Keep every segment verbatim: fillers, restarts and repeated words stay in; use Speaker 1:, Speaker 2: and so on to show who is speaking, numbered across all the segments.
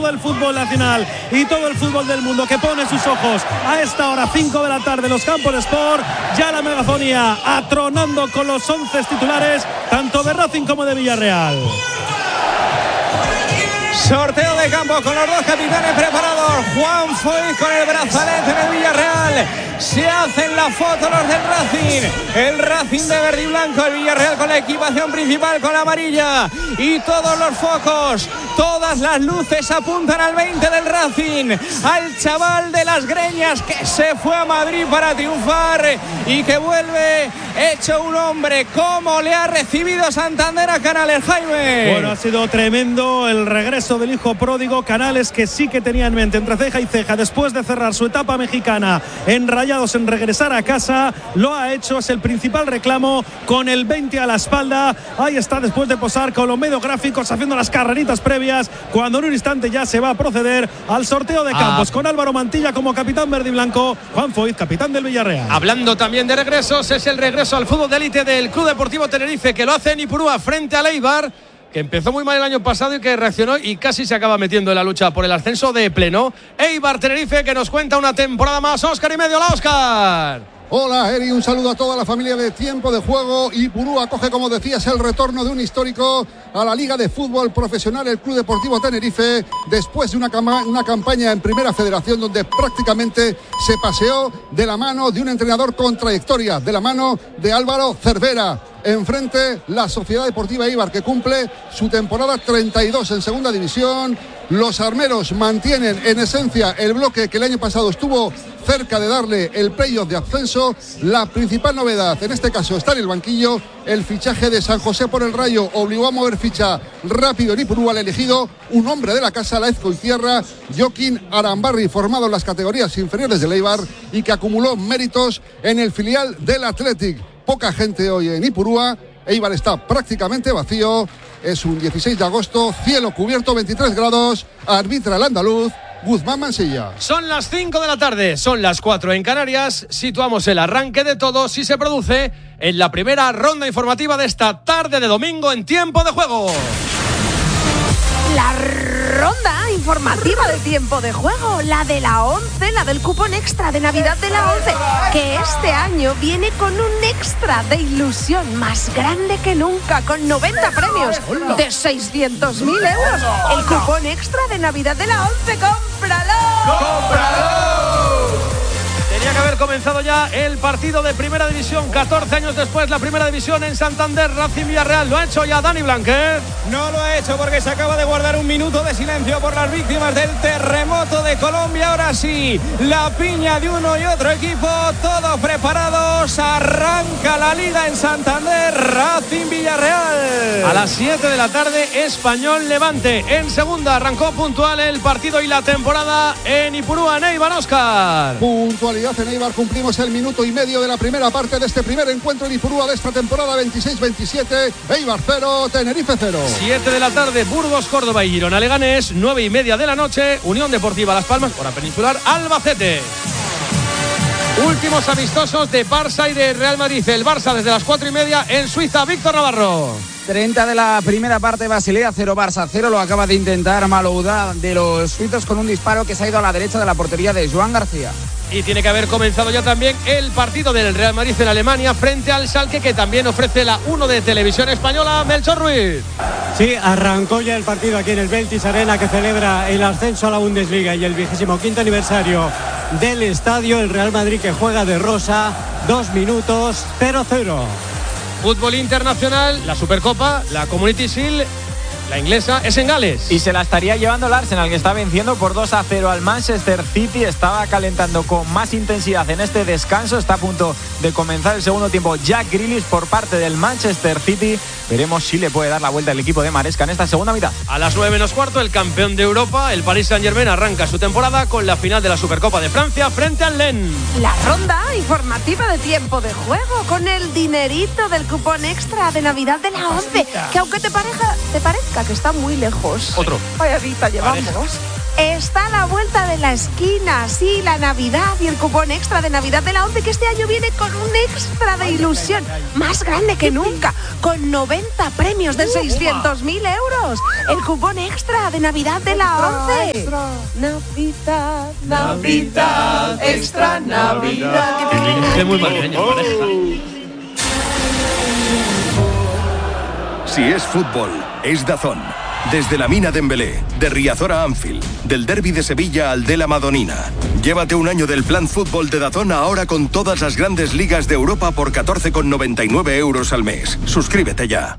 Speaker 1: todo el fútbol nacional y todo el fútbol del mundo que pone sus ojos a esta hora, cinco de la tarde, los campos de Sport. Ya la megafonía atronando con los once titulares, tanto de Racing como de Villarreal.
Speaker 2: Sorteo de campo con los dos capitanes preparados. Juan Foyt con el brazalete en el Villarreal. Se hacen la foto los del Racing. El Racing de verde y blanco. El Villarreal con la equipación principal con la amarilla. Y todos los focos, todas las luces apuntan al veinte del Racing. Al chaval de las greñas que se fue a Madrid para triunfar y que vuelve hecho un hombre. ¿Cómo le ha recibido Santander a Canales, Jaime?
Speaker 1: Bueno, ha sido tremendo el regreso del hijo pródigo. Canales, que sí que tenía en mente entre ceja y ceja, después de cerrar su etapa mexicana en Rayados, en regresar a casa, lo ha hecho. Es el principal reclamo, con el veinte a la espalda. Ahí está, después de posar con los medios gráficos, haciendo las carreritas previas, cuando en un instante ya se va a proceder al sorteo de campos, ah. con Álvaro Mantilla como capitán verde y blanco, Juan Foyt, capitán del Villarreal.
Speaker 3: Hablando también de regresos, es el regreso al fútbol de élite del Club Deportivo Tenerife, que lo hace en Ipurúa frente al Eibar, que empezó muy mal el año pasado y que reaccionó y casi se acaba metiendo en la lucha por el ascenso de pleno. Eibar Tenerife, que nos cuenta una temporada más. Óscar y medio. Hola, Óscar.
Speaker 4: Hola, Eri, un saludo a toda la familia de Tiempo de Juego. Ipurúa acoge, como decías, el retorno de un histórico a la Liga de Fútbol Profesional, el Club Deportivo Tenerife, después de una, cama, una campaña en Primera Federación donde prácticamente se paseó de la mano de un entrenador con trayectoria, de la mano de Álvaro Cervera. Enfrente, la Sociedad Deportiva Eibar, que cumple su temporada treinta y dos en Segunda División. Los armeros mantienen en esencia el bloque que el año pasado estuvo cerca de darle el playoff de ascenso. La principal novedad en este caso está en el banquillo. El fichaje de San José por el Rayo obligó a mover ficha rápido en Ipurúa. Al elegido un hombre de la casa, la Ezcoitierra, Joaquín Arambarri, formado en las categorías inferiores del Eibar y que acumuló méritos en el filial del Athletic. Poca gente hoy en Ipurúa. Eibar está prácticamente vacío. Es un dieciséis de agosto, cielo cubierto, veintitrés grados. Arbitra el andaluz Guzmán Mansilla.
Speaker 3: Son las cinco de la tarde, son las cuatro en Canarias. Situamos el arranque de todo si se produce en la primera ronda informativa de esta tarde de domingo en Tiempo de Juego.
Speaker 5: La ronda informativa de Tiempo de Juego, la de la once, la del cupón extra de Navidad de la once, que este año viene con un extra de ilusión más grande que nunca, con noventa premios de seiscientos mil euros. El cupón extra de Navidad de la once, ¡cómpralo!
Speaker 3: ¡Cómpralo! Tenía que haber comenzado ya el partido de Primera División, catorce años después, la Primera División en Santander, Racing Villarreal. ¿Lo ha hecho ya Dani Blanquer?
Speaker 2: No lo ha hecho porque se acaba de guardar un minuto de silencio por las víctimas del terremoto de Colombia. Ahora sí, la piña de uno y otro equipo, todos preparados. Arranca la Liga en Santander, Racing Villarreal.
Speaker 3: A las siete de la tarde, Español Levante. En segunda arrancó puntual el partido y la temporada en Ipurúa, en Eibar. Óscar.
Speaker 4: Puntualidad en Eibar, cumplimos el minuto y medio de la primera parte de este primer encuentro en Ipurúa de esta temporada veintiséis veintisiete. Eibar cero, Tenerife cero.
Speaker 3: siete de la tarde, Burgos, Córdoba y Girona Leganés. nueve y media de la noche, Unión Deportiva Las Palmas, hora peninsular, Albacete. Últimos amistosos de Barça y de Real Madrid. El Barça desde las cuatro y media en Suiza. Víctor Navarro.
Speaker 6: treinta de la primera parte, Basilea cero, Barça cero. Lo acaba de intentar Malouda de los suizos con un disparo que se ha ido a la derecha de la portería de Joan García.
Speaker 3: Y tiene que haber comenzado ya también el partido del Real Madrid en Alemania frente al Schalke, que también ofrece la uno de Televisión Española. Melchor Ruiz.
Speaker 7: Sí, arrancó ya el partido aquí en el Veltis Arena, que celebra el ascenso a la Bundesliga y el vigésimo quinto aniversario del estadio. El Real Madrid, que juega de rosa, dos minutos, cero cero.
Speaker 3: Fútbol internacional, la Supercopa, la Community Shield, la inglesa, es en Gales.
Speaker 8: Y se la estaría llevando el Arsenal, que está venciendo por dos a cero al Manchester City. Estaba calentando con más intensidad en este descanso. Está a punto de comenzar el segundo tiempo Jack Grealish por parte del Manchester City. Veremos si le puede dar la vuelta el equipo de Maresca en esta segunda mitad.
Speaker 3: A las nueve menos cuarto, el campeón de Europa, el Paris Saint-Germain, arranca su temporada con la final de la Supercopa de Francia frente al Lens.
Speaker 5: La ronda informativa de Tiempo de Juego, con el dinerito del cupón extra de Navidad de la once, que aunque te parezca, te parezca que está muy lejos.
Speaker 3: Otro.
Speaker 5: Vaya vista llevamos. Pareja. Está a la vuelta de la esquina, sí, la Navidad y el cupón extra de Navidad de la once, que este año viene con un extra de ilusión más grande que nunca, con noventa premios de seiscientos mil euros. El cupón extra de Navidad de la once. Navidad, Navidad, extra Navidad.
Speaker 3: Es muy madrileño, pareja.
Speaker 9: Si es fútbol, es DAZN. Desde la Mina Dembélé, de Riazor a Anfield, del Derbi de Sevilla al de la Madonina. Llévate un año del plan fútbol de DAZN ahora con todas las grandes ligas de Europa por catorce con noventa y nueve euros al mes. Suscríbete ya.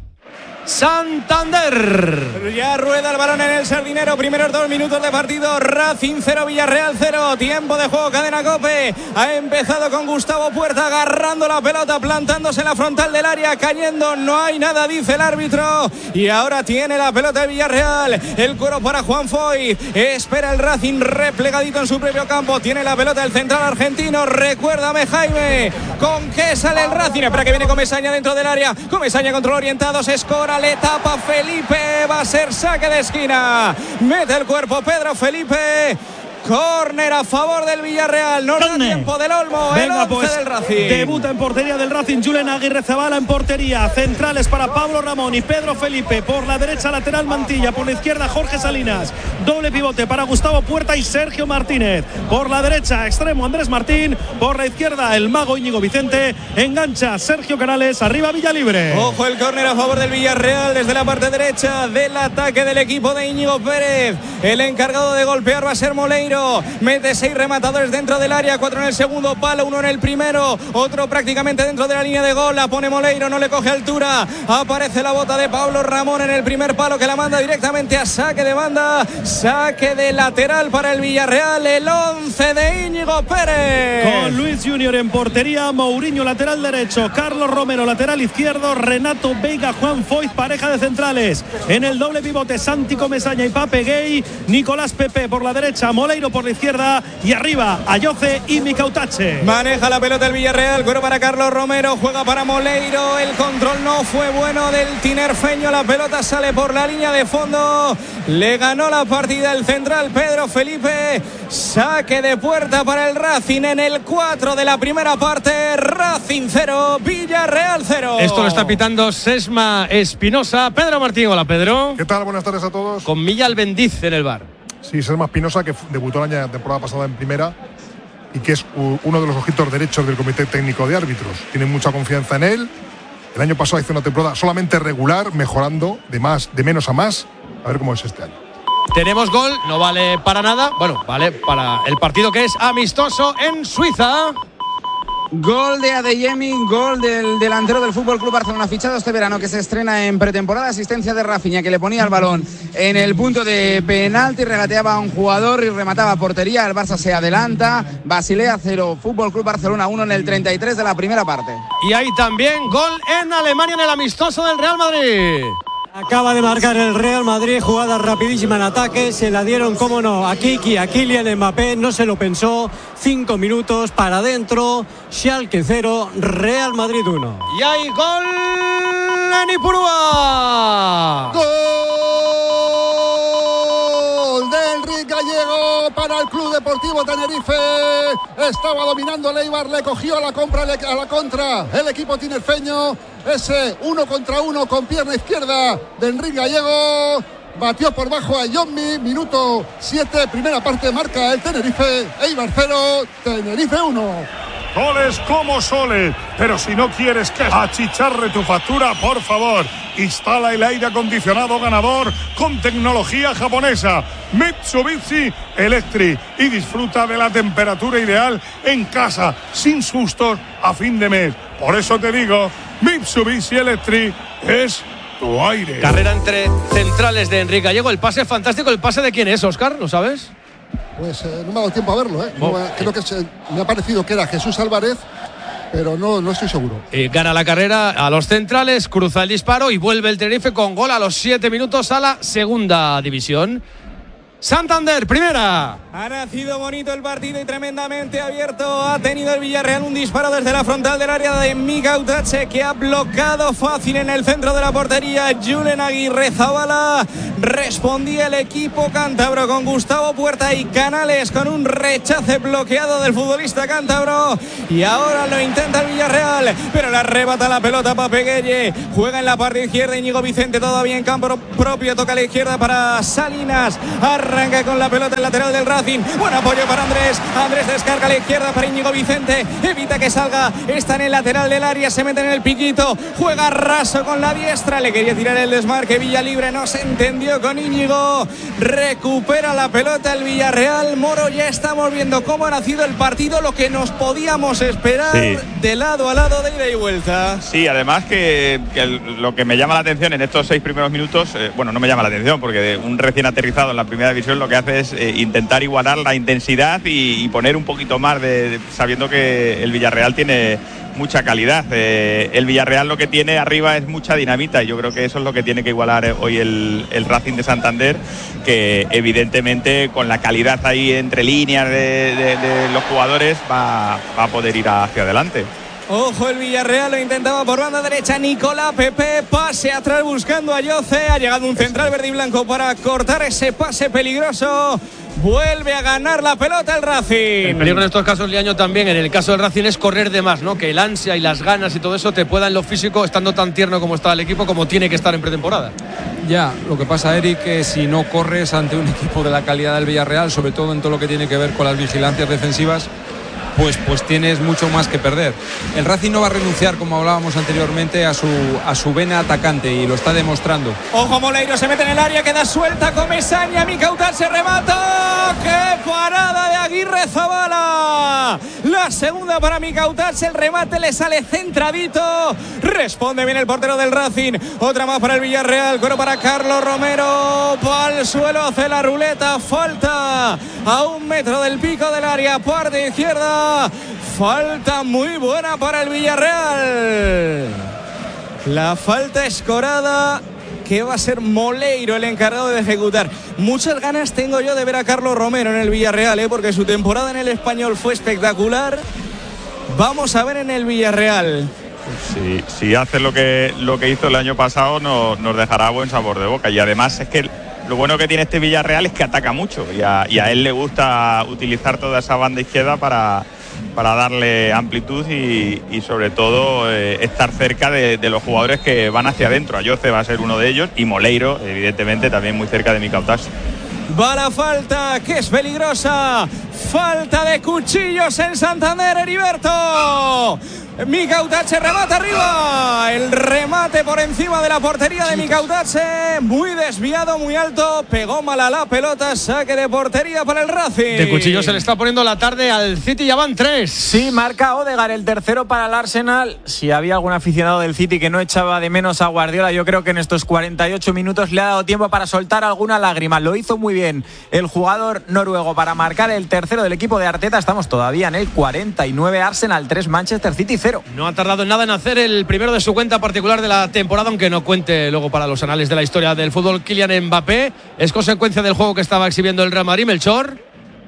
Speaker 3: Santander.
Speaker 2: Ya rueda el balón en el Sardinero. Primeros dos minutos de partido. Racing cero, Villarreal cero. Tiempo de juego, cadena COPE. Ha empezado con Gustavo Puerta agarrando la pelota, plantándose en la frontal del área, cayendo. No hay nada, dice el árbitro. Y ahora tiene la pelota de Villarreal. El cuero para Juan Foyth. Espera el Racing replegadito en su propio campo. Tiene la pelota el central argentino. Recuérdame, Jaime, ¿con qué sale el Racing? Espera que viene Comesaña dentro del área. Comesaña control orientado. Se escora. Le tapa Felipe, va a ser saque de esquina, mete el cuerpo Pedro Felipe. Córner a favor del Villarreal. No da tiempo del Olmo.
Speaker 1: Venga,
Speaker 2: el once
Speaker 1: pues,
Speaker 2: del Racing.
Speaker 1: Debuta en portería del Racing Julen Aguirre Zabala en portería. Centrales para Pablo Ramón y Pedro Felipe. Por la derecha lateral Mantilla. Por la izquierda Jorge Salinas. Doble pivote para Gustavo Puerta y Sergio Martínez. Por la derecha extremo Andrés Martín. Por la izquierda el mago Íñigo Vicente. Engancha Sergio Canales. Arriba Villalibre.
Speaker 2: Ojo el córner a favor del Villarreal desde la parte derecha del ataque del equipo de Íñigo Pérez. El encargado de golpear va a ser Moleiro. Mete seis rematadores dentro del área, cuatro en el segundo palo, uno en el primero, otro prácticamente dentro de la línea de gol. La pone Moleiro, no le coge altura. Aparece la bota de Pablo Ramón en el primer palo que la manda directamente a saque de banda. Saque de lateral para el Villarreal, el once de Íñigo Pérez.
Speaker 1: Con Luis Junior en portería, Mourinho lateral derecho, Carlos Romero lateral izquierdo, Renato Veiga, Juan Foyth, pareja de centrales. En el doble pivote, Santi Comesaña y Pape Gay. Nicolás Pepe por la derecha, Moleiro por la izquierda y arriba Ayoce y Micautache.
Speaker 2: Maneja la pelota el Villarreal, cuero para Carlos Romero, juega para Moleiro, el control no fue bueno del tinerfeño, la pelota sale por la línea de fondo, le ganó la partida el central Pedro Felipe. Saque de puerta para el Racing en el cuatro de la primera parte. Racing cero, Villarreal cero.
Speaker 3: Esto lo está pitando Sesma Espinosa. Pedro Martín, hola Pedro.
Speaker 10: ¿Qué tal? Buenas tardes a todos.
Speaker 3: Con Milla Albendiz en el bar.
Speaker 10: Sí, Sesma Espinosa, que debutó la temporada pasada en primera y que es uno de los ojitos derechos del Comité Técnico de Árbitros. Tienen mucha confianza en él. El año pasado hizo una temporada solamente regular, mejorando de más, de menos a más. A ver cómo es este año.
Speaker 3: Tenemos gol, no vale para nada. Bueno, vale para el partido que es amistoso en Suiza.
Speaker 6: Gol de Adeyemi, gol del delantero del Fútbol Club Barcelona, fichado este verano, que se estrena en pretemporada. Asistencia de Rafinha, que le ponía el balón en el punto de penalti, regateaba a un jugador y remataba a portería. El Barça se adelanta. Basilea cero, Fútbol Club Barcelona uno en el treinta y tres de la primera parte.
Speaker 3: Y hay también gol en Alemania en el amistoso del Real Madrid.
Speaker 7: Acaba de marcar el Real Madrid, jugada rapidísima en ataque, se la dieron, cómo no, a Kiki, a Kylian Mbappé, no se lo pensó, cinco minutos para adentro, Schalke cero, Real Madrid uno.
Speaker 3: Y hay gol en Ipurúa.
Speaker 4: ¡Gol de Enrique Gallego para el Club Deportivo Tenerife! Estaba dominando el Eibar, le cogió a la, compra, a la contra el equipo tinerfeño. Ese uno contra uno con pierna izquierda de Enrique Gallego. Batió por bajo a Yommi. Minuto siete, primera parte, marca el Tenerife. Eibar cero, Tenerife uno.
Speaker 11: Goles como soles, pero si no quieres que achicharre tu factura, por favor, instala el aire acondicionado ganador con tecnología japonesa Mitsubishi Electric y disfruta de la temperatura ideal en casa, sin sustos a fin de mes. Por eso te digo, Mitsubishi Electric es tu aire.
Speaker 3: Carrera entre centrales de Enrique Gallego. El pase es fantástico. ¿El pase de quién es, Óscar? ¿Lo sabes?
Speaker 4: Pues eh, no me ha dado tiempo a verlo, ¿eh? No, oh. Creo que se, me ha parecido que era Jesús Álvarez, pero no, no estoy seguro.
Speaker 3: Eh, gana la carrera a los centrales, cruza el disparo y vuelve el Tenerife con gol a los siete minutos a la segunda división. Santander, primera.
Speaker 2: Ha nacido bonito el partido y tremendamente abierto. Ha tenido el Villarreal un disparo desde la frontal del área de Micautache, que ha bloqueado fácil en el centro de la portería Julen Aguirre Zabala. Respondía el equipo cántabro con Gustavo Puerta y Canales con un rechace bloqueado del futbolista cántabro. Y ahora lo intenta el Villarreal, pero le arrebata la pelota Pape Gueye. Juega en la parte izquierda Íñigo Vicente, todavía en campo propio. Toca a la izquierda para Salinas. Arranca arranca con la pelota el lateral del Racing. Buen apoyo para Andrés. Andrés descarga a la izquierda para Íñigo Vicente. Evita que salga. Está en el lateral del área. Se mete en el piquito. Juega raso con la diestra. Le quería tirar el desmarque. Villa libre. No se entendió con Íñigo. Recupera la pelota el Villarreal. Moro, ya estamos viendo cómo ha nacido el partido. Lo que nos podíamos esperar, sí, de lado a lado, de ida y vuelta.
Speaker 12: Sí, además que, que lo que me llama la atención en estos seis primeros minutos, eh, bueno, no me llama la atención porque un recién aterrizado en la primera división lo que hace es eh, intentar igualar la intensidad y, y poner un poquito más de, de sabiendo que el Villarreal tiene mucha calidad. Eh, el Villarreal lo que tiene arriba es mucha dinamita y yo creo que eso es lo que tiene que igualar hoy el, el Racing de Santander, que evidentemente con la calidad ahí entre líneas de, de, de los jugadores va, va a poder ir hacia adelante.
Speaker 2: Ojo, el Villarreal lo intentaba por banda derecha. Nicolás Pepe, pase atrás buscando a Yoce. Ha llegado un central verde y blanco para cortar ese pase peligroso. Vuelve a ganar la pelota el Racing.
Speaker 3: El peligro en estos casos, Liaño, también en el caso del Racing es correr de más, ¿no? Que el ansia y las ganas y todo eso te pueda en lo físico, estando tan tierno como está el equipo, como tiene que estar en pretemporada.
Speaker 13: Ya, lo que pasa, Eric, que si no corres ante un equipo de la calidad del Villarreal, sobre todo en todo lo que tiene que ver con las vigilancias defensivas, Pues, pues tienes mucho más que perder. El Racing no va a renunciar, como hablábamos anteriormente, a su, a su vena atacante y lo está demostrando.
Speaker 2: Ojo, Moleiro se mete en el área, queda suelta Comesaña, Micautar se remata. ¡Qué parada de Aguirre Zabala! La segunda para Micautar, el remate le sale centradito. Responde bien el portero del Racing. Otra más para el Villarreal, cuero para Carlos Romero. Pa'l suelo, hace la ruleta, falta a un metro del pico del área, parte izquierda. Falta muy buena para el Villarreal. La falta escorada que va a ser Moleiro el encargado de ejecutar. Muchas ganas tengo yo de ver a Carlos Romero en el Villarreal, ¿eh? Porque su temporada en el Español fue espectacular. Vamos a ver en el Villarreal.
Speaker 12: Si, si hace lo que, lo que hizo el año pasado, no, nos dejará buen sabor de boca. Y además es que lo bueno que tiene este Villarreal es que ataca mucho y a, y a él le gusta utilizar toda esa banda izquierda para, para darle amplitud y, y sobre todo eh, estar cerca de, de los jugadores que van hacia adentro. Ayoce va a ser uno de ellos y Moleiro, evidentemente, también muy cerca de Micautar.
Speaker 2: Va la falta, que es peligrosa. Falta de cuchillos en Santander, Heriberto. Micautar remata arriba. El remate por encima de la portería de Micautar. Muy desviado, muy alto. Pegó mal a la pelota. Saque de portería para el Racing.
Speaker 3: De cuchillos se le está poniendo la tarde al City. Ya van tres.
Speaker 8: Sí, marca Odegaard, el tercero para el Arsenal. Si había algún aficionado del City que no echaba de menos a Guardiola, yo creo que en estos cuarenta y ocho minutos le ha dado tiempo para soltar alguna lágrima. Lo hizo muy bien el jugador noruego para marcar el tercero del equipo de Arteta. Estamos todavía en el cuarenta y nueve. Arsenal tres, Manchester City cero.
Speaker 3: No ha tardado en nada en hacer el primero de su cuenta particular de la temporada, aunque no cuente luego para los anales de la historia del fútbol. Kylian Mbappé, es consecuencia del juego que estaba exhibiendo el Real Madrid. Melchor.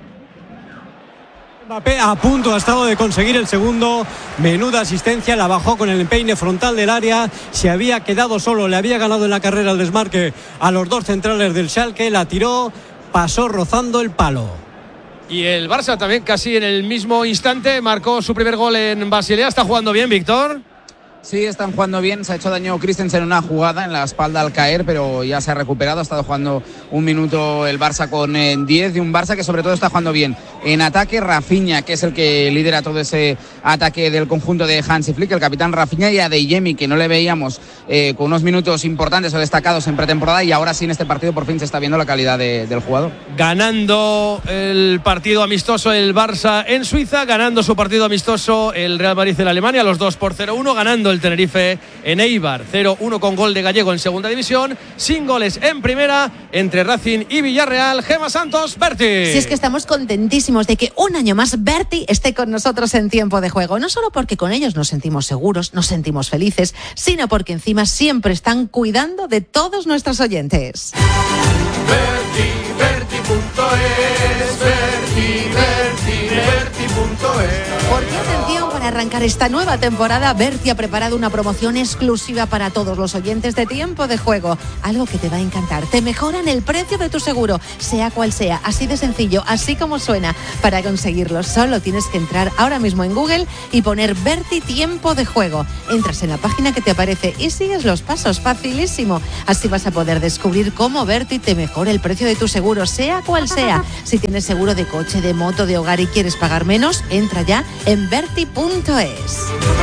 Speaker 7: Mbappé a punto ha estado de conseguir el segundo. Menuda asistencia, la bajó con el empeine frontal del área. Se había quedado solo, le había ganado en la carrera el desmarque a los dos centrales del Schalke. La tiró, pasó rozando el palo.
Speaker 3: Y el Barça también casi en el mismo instante marcó su primer gol en Basilea. ¿Está jugando bien, Víctor?
Speaker 6: Sí, están jugando bien. Se ha hecho daño Christensen en una jugada en la espalda al caer, pero ya se ha recuperado. Ha estado jugando un minuto el Barça con diez, de un Barça que sobre todo está jugando bien. En ataque, Rafinha, que es el que lidera todo ese ataque del conjunto de Hansi Flick, el capitán Rafinha, y Adeyemi, que no le veíamos eh, con unos minutos importantes o destacados en pretemporada, y ahora sí en este partido por fin se está viendo la calidad de, del jugador.
Speaker 3: Ganando el partido amistoso el Barça en Suiza, ganando su partido amistoso el Real Madrid en Alemania, los dos por cero uno, ganando el Tenerife en Eibar cero uno con gol de Gallego en segunda división, sin goles en primera entre Racing y Villarreal. Gemma Santos, Berti.
Speaker 5: Si es que estamos contentísimos de que un año más Berti esté con nosotros en Tiempo de Juego, no solo porque con ellos nos sentimos seguros, nos sentimos felices, sino porque encima siempre están cuidando de todos nuestros oyentes.
Speaker 14: Berti, Berti punto es, Berti, Berti, Berti punto es.
Speaker 5: Porque atención, para arrancar
Speaker 15: arrancar esta nueva temporada, Berti ha preparado una promoción exclusiva para todos los oyentes de Tiempo de Juego. Algo que te va a encantar. Te mejoran el precio de tu seguro, sea cual sea. Así de sencillo, así como suena. Para conseguirlo, solo tienes que entrar ahora mismo en Google y poner Berti Tiempo de Juego. Entras en la página que te aparece y sigues los pasos. Facilísimo. Así vas a poder descubrir cómo Berti te mejora el precio de tu seguro, sea cual sea. Si tienes seguro de coche, de moto, de hogar y quieres pagar menos, entra ya en berti punto es.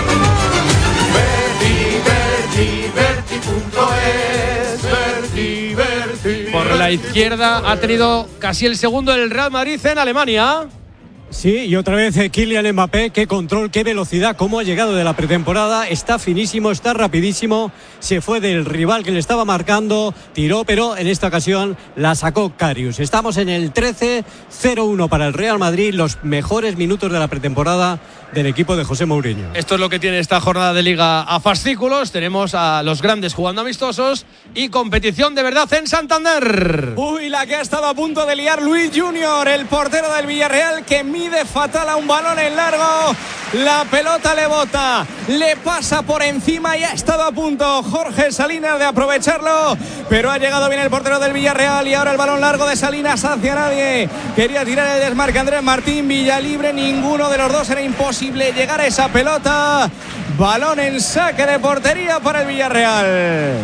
Speaker 14: Berti, Berti punto es, Berti, Berti.
Speaker 3: Por la izquierda ha tenido casi el segundo el Real Madrid en Alemania.
Speaker 7: Sí, y otra vez eh, Kylian Mbappé, qué control, qué velocidad, cómo ha llegado de la pretemporada, está finísimo, está rapidísimo, se fue del rival que le estaba marcando, tiró, pero en esta ocasión la sacó Karius. Estamos en el trece cero uno para el Real Madrid, los mejores minutos de la pretemporada del equipo de José Mourinho.
Speaker 3: Esto es lo que tiene esta jornada de Liga a fascículos. Tenemos a los grandes jugando amistosos y competición de verdad en Santander.
Speaker 2: Uy, la que ha estado a punto de liar Luis Junior, el portero del Villarreal, que mide fatal a un balón en largo. La pelota le bota, le pasa por encima y ha estado a punto Jorge Salinas de aprovecharlo, pero ha llegado bien el portero del Villarreal y ahora el balón largo de Salinas hacia nadie. Quería tirar el desmarque Andrés Martín, Villalibre, ninguno de los dos, era imposible llegar a esa pelota. Balón en saque de portería para el Villarreal.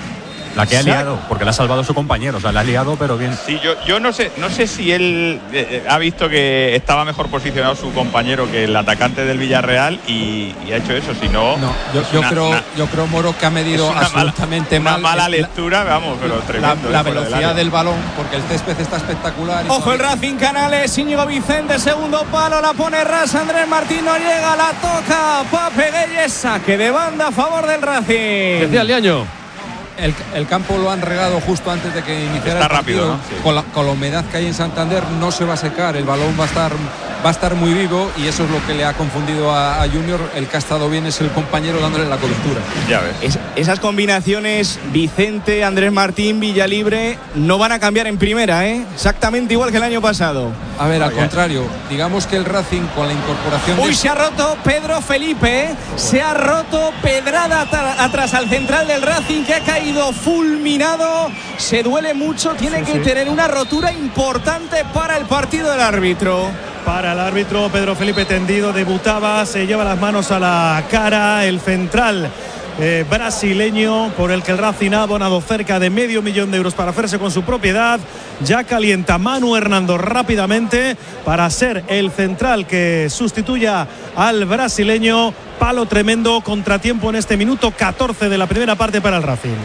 Speaker 16: La que ha liado, porque la ha salvado su compañero, o sea, la ha liado, pero bien.
Speaker 12: Sí, yo, yo no sé, no sé si él eh, ha visto que estaba mejor posicionado su compañero que el atacante del Villarreal y, y ha hecho eso, si no.
Speaker 13: No, yo, yo
Speaker 12: una,
Speaker 13: creo,
Speaker 12: una,
Speaker 13: yo creo Moro que ha medido absolutamente
Speaker 12: mala,
Speaker 13: mal.
Speaker 12: Una mala
Speaker 13: la,
Speaker 12: lectura, vamos, pero tremendo.
Speaker 13: La, la velocidad del balón, porque el césped está espectacular.
Speaker 2: Ojo el Racing Canales, Íñigo Vicente, segundo palo, la pone ras, Andrés Martín no llega, la toca Pape Gueye, saque de banda a favor del Racing.
Speaker 3: Decía el Liaño.
Speaker 13: El, el campo lo han regado justo antes de que iniciara
Speaker 12: Está
Speaker 13: el partido.
Speaker 12: rápido, ¿no? Sí.
Speaker 13: Con, la, con la humedad que hay en Santander no se va a secar, el balón va a estar va a estar muy vivo y eso es lo que le ha confundido a, a Junior. El que ha estado bien es el compañero dándole la cobertura.
Speaker 12: Ya ves.
Speaker 2: Es, esas combinaciones, Vicente, Andrés Martín, Villalibre, no van a cambiar en primera, ¿eh? Exactamente igual que el año pasado.
Speaker 13: A ver, al contrario, digamos que el Racing con la incorporación
Speaker 2: Uy,
Speaker 13: de...
Speaker 2: se ha roto Pedro Felipe, ¿eh? Se ha roto pedrada atrás al central del Racing, que ha caído fulminado, se duele mucho, tiene
Speaker 1: sí,
Speaker 2: que
Speaker 1: sí.
Speaker 2: tener una rotura importante para el partido del árbitro.
Speaker 1: Para el árbitro, Pedro Felipe tendido, debutaba, se lleva las manos a la cara, el central eh, brasileño, por el que el Racing ha abonado cerca de medio millón de euros para hacerse con su propiedad. Ya calienta Manu Hernando rápidamente para ser el central que sustituya al brasileño. Palo tremendo, contratiempo en este minuto catorce de la primera parte para el Racing.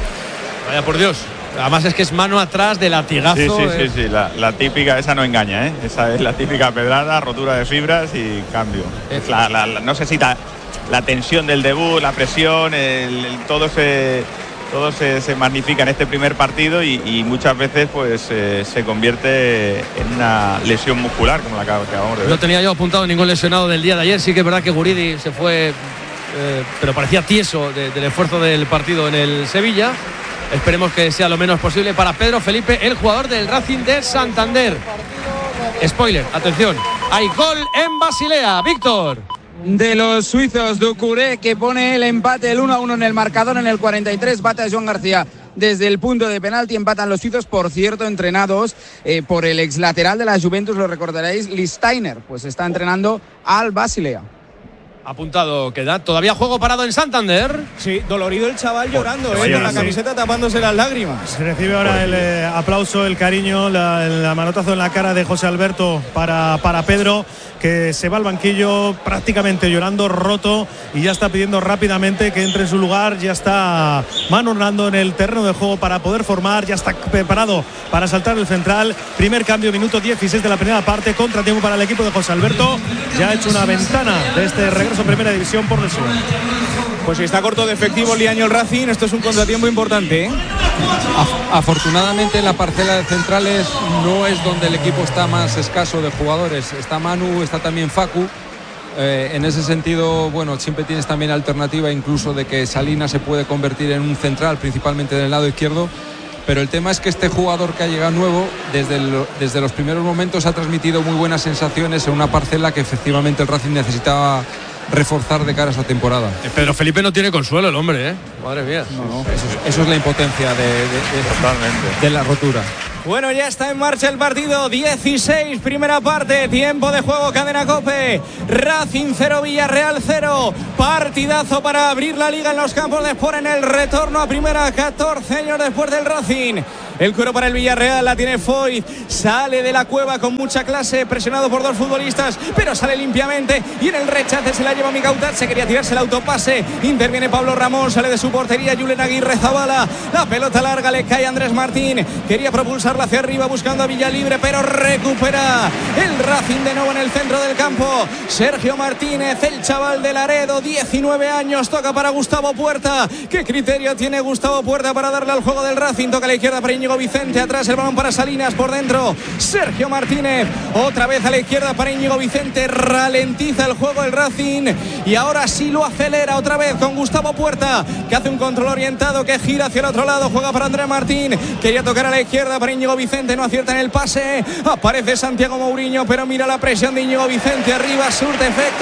Speaker 3: Vaya por Dios. Además es que es mano atrás de latigazo.
Speaker 12: Sí, sí,
Speaker 3: eh.
Speaker 12: sí, sí. La, la típica, esa no engaña, ¿eh? Esa es la típica pedrada, rotura de fibras y cambio. Es la, la, la, no sé si la, la tensión del debut, la presión, el, el, todo se todo se, se magnifica en este primer partido y, y muchas veces pues eh, se convierte en una lesión muscular como la que acabamos de ver.
Speaker 3: No tenía yo apuntado ningún lesionado del día de ayer. Sí que es verdad que Guridi se fue, eh, pero parecía tieso de, del esfuerzo del partido en el Sevilla. Esperemos que sea lo menos posible para Pedro Felipe, el jugador del Racing de Santander. Spoiler, atención, hay gol en Basilea. Víctor.
Speaker 6: De los suizos, Doucouré, que pone el empate, el uno a uno en el marcador en el cuarenta y tres, bate a Joan García desde el punto de penalti, empatan los suizos, por cierto, entrenados eh, por el ex lateral de la Juventus, lo recordaréis, Listainer, pues está entrenando al Basilea.
Speaker 3: Apuntado queda. ¿Todavía juego parado en Santander?
Speaker 2: Sí, dolorido el chaval llorando,
Speaker 1: pues
Speaker 2: eh, con la
Speaker 1: sí.
Speaker 2: camiseta tapándose las lágrimas.
Speaker 1: Se recibe ahora el eh, aplauso, el cariño, la, el manotazo en la cara de José Alberto para, para Pedro, que se va al banquillo prácticamente llorando, roto, y ya está pidiendo rápidamente que entre en su lugar. Ya está Manu Hernando en el terreno de juego para poder formar, ya está preparado para saltar el central. Primer cambio, minuto dieciséis de la primera parte, contratiempo para el equipo de José Alberto. Ya ha hecho una ventana de este regreso a primera división por lesión.
Speaker 2: Pues si está corto de efectivo Liaño el Racing, esto es un contratiempo importante, ¿eh?
Speaker 13: Afortunadamente en la parcela de centrales no es donde el equipo está más escaso de jugadores. Está Manu, está también Facu. Eh, en ese sentido, bueno, siempre tienes también alternativa incluso de que Salinas se puede convertir en un central, principalmente del lado izquierdo. Pero el tema es que este jugador que ha llegado nuevo, desde, el, desde los primeros momentos ha transmitido muy buenas sensaciones en una parcela que efectivamente el Racing necesitaba reforzar de cara a esta temporada.
Speaker 3: Pedro Felipe no tiene consuelo el hombre, ¿eh? Madre mía.
Speaker 13: No, no. Eso, es, eso es la impotencia de, de, de,
Speaker 12: Totalmente.
Speaker 13: de la rotura.
Speaker 2: Bueno, ya está en marcha el partido, dieciséis, primera parte, tiempo de juego, Cadena COPE, Racing cero, Villarreal cero, partidazo para abrir la liga en los campos de Sport en el retorno a primera, catorce años después del Racing. El cuero para el Villarreal, la tiene Foyt, sale de la cueva con mucha clase, presionado por dos futbolistas, pero sale limpiamente y en el rechace se la lleva Micautat, se quería tirarse el autopase, interviene Pablo Ramón, sale de su portería Julen Aguirre Zabala, la pelota larga le cae a Andrés Martín, quería propulsarla hacia arriba buscando a Villalibre, pero recupera el Racing de nuevo en el centro del campo, Sergio Martínez, el chaval de Laredo, diecinueve años, toca para Gustavo Puerta. ¿Qué criterio tiene Gustavo Puerta para darle al juego del Racing? Toca a la izquierda para Íñigo Vicente, atrás el balón para Salinas, por dentro Sergio Martínez, otra vez a la izquierda para Íñigo Vicente, ralentiza el juego el Racing y ahora sí lo acelera otra vez con Gustavo Puerta, que hace un control orientado, que gira hacia el otro lado, juega para Andrés Martín, quería tocar a la izquierda para Íñigo Vicente, no acierta en el pase, aparece Santiago Mourinho, pero mira la presión de Íñigo Vicente, arriba surte efecto,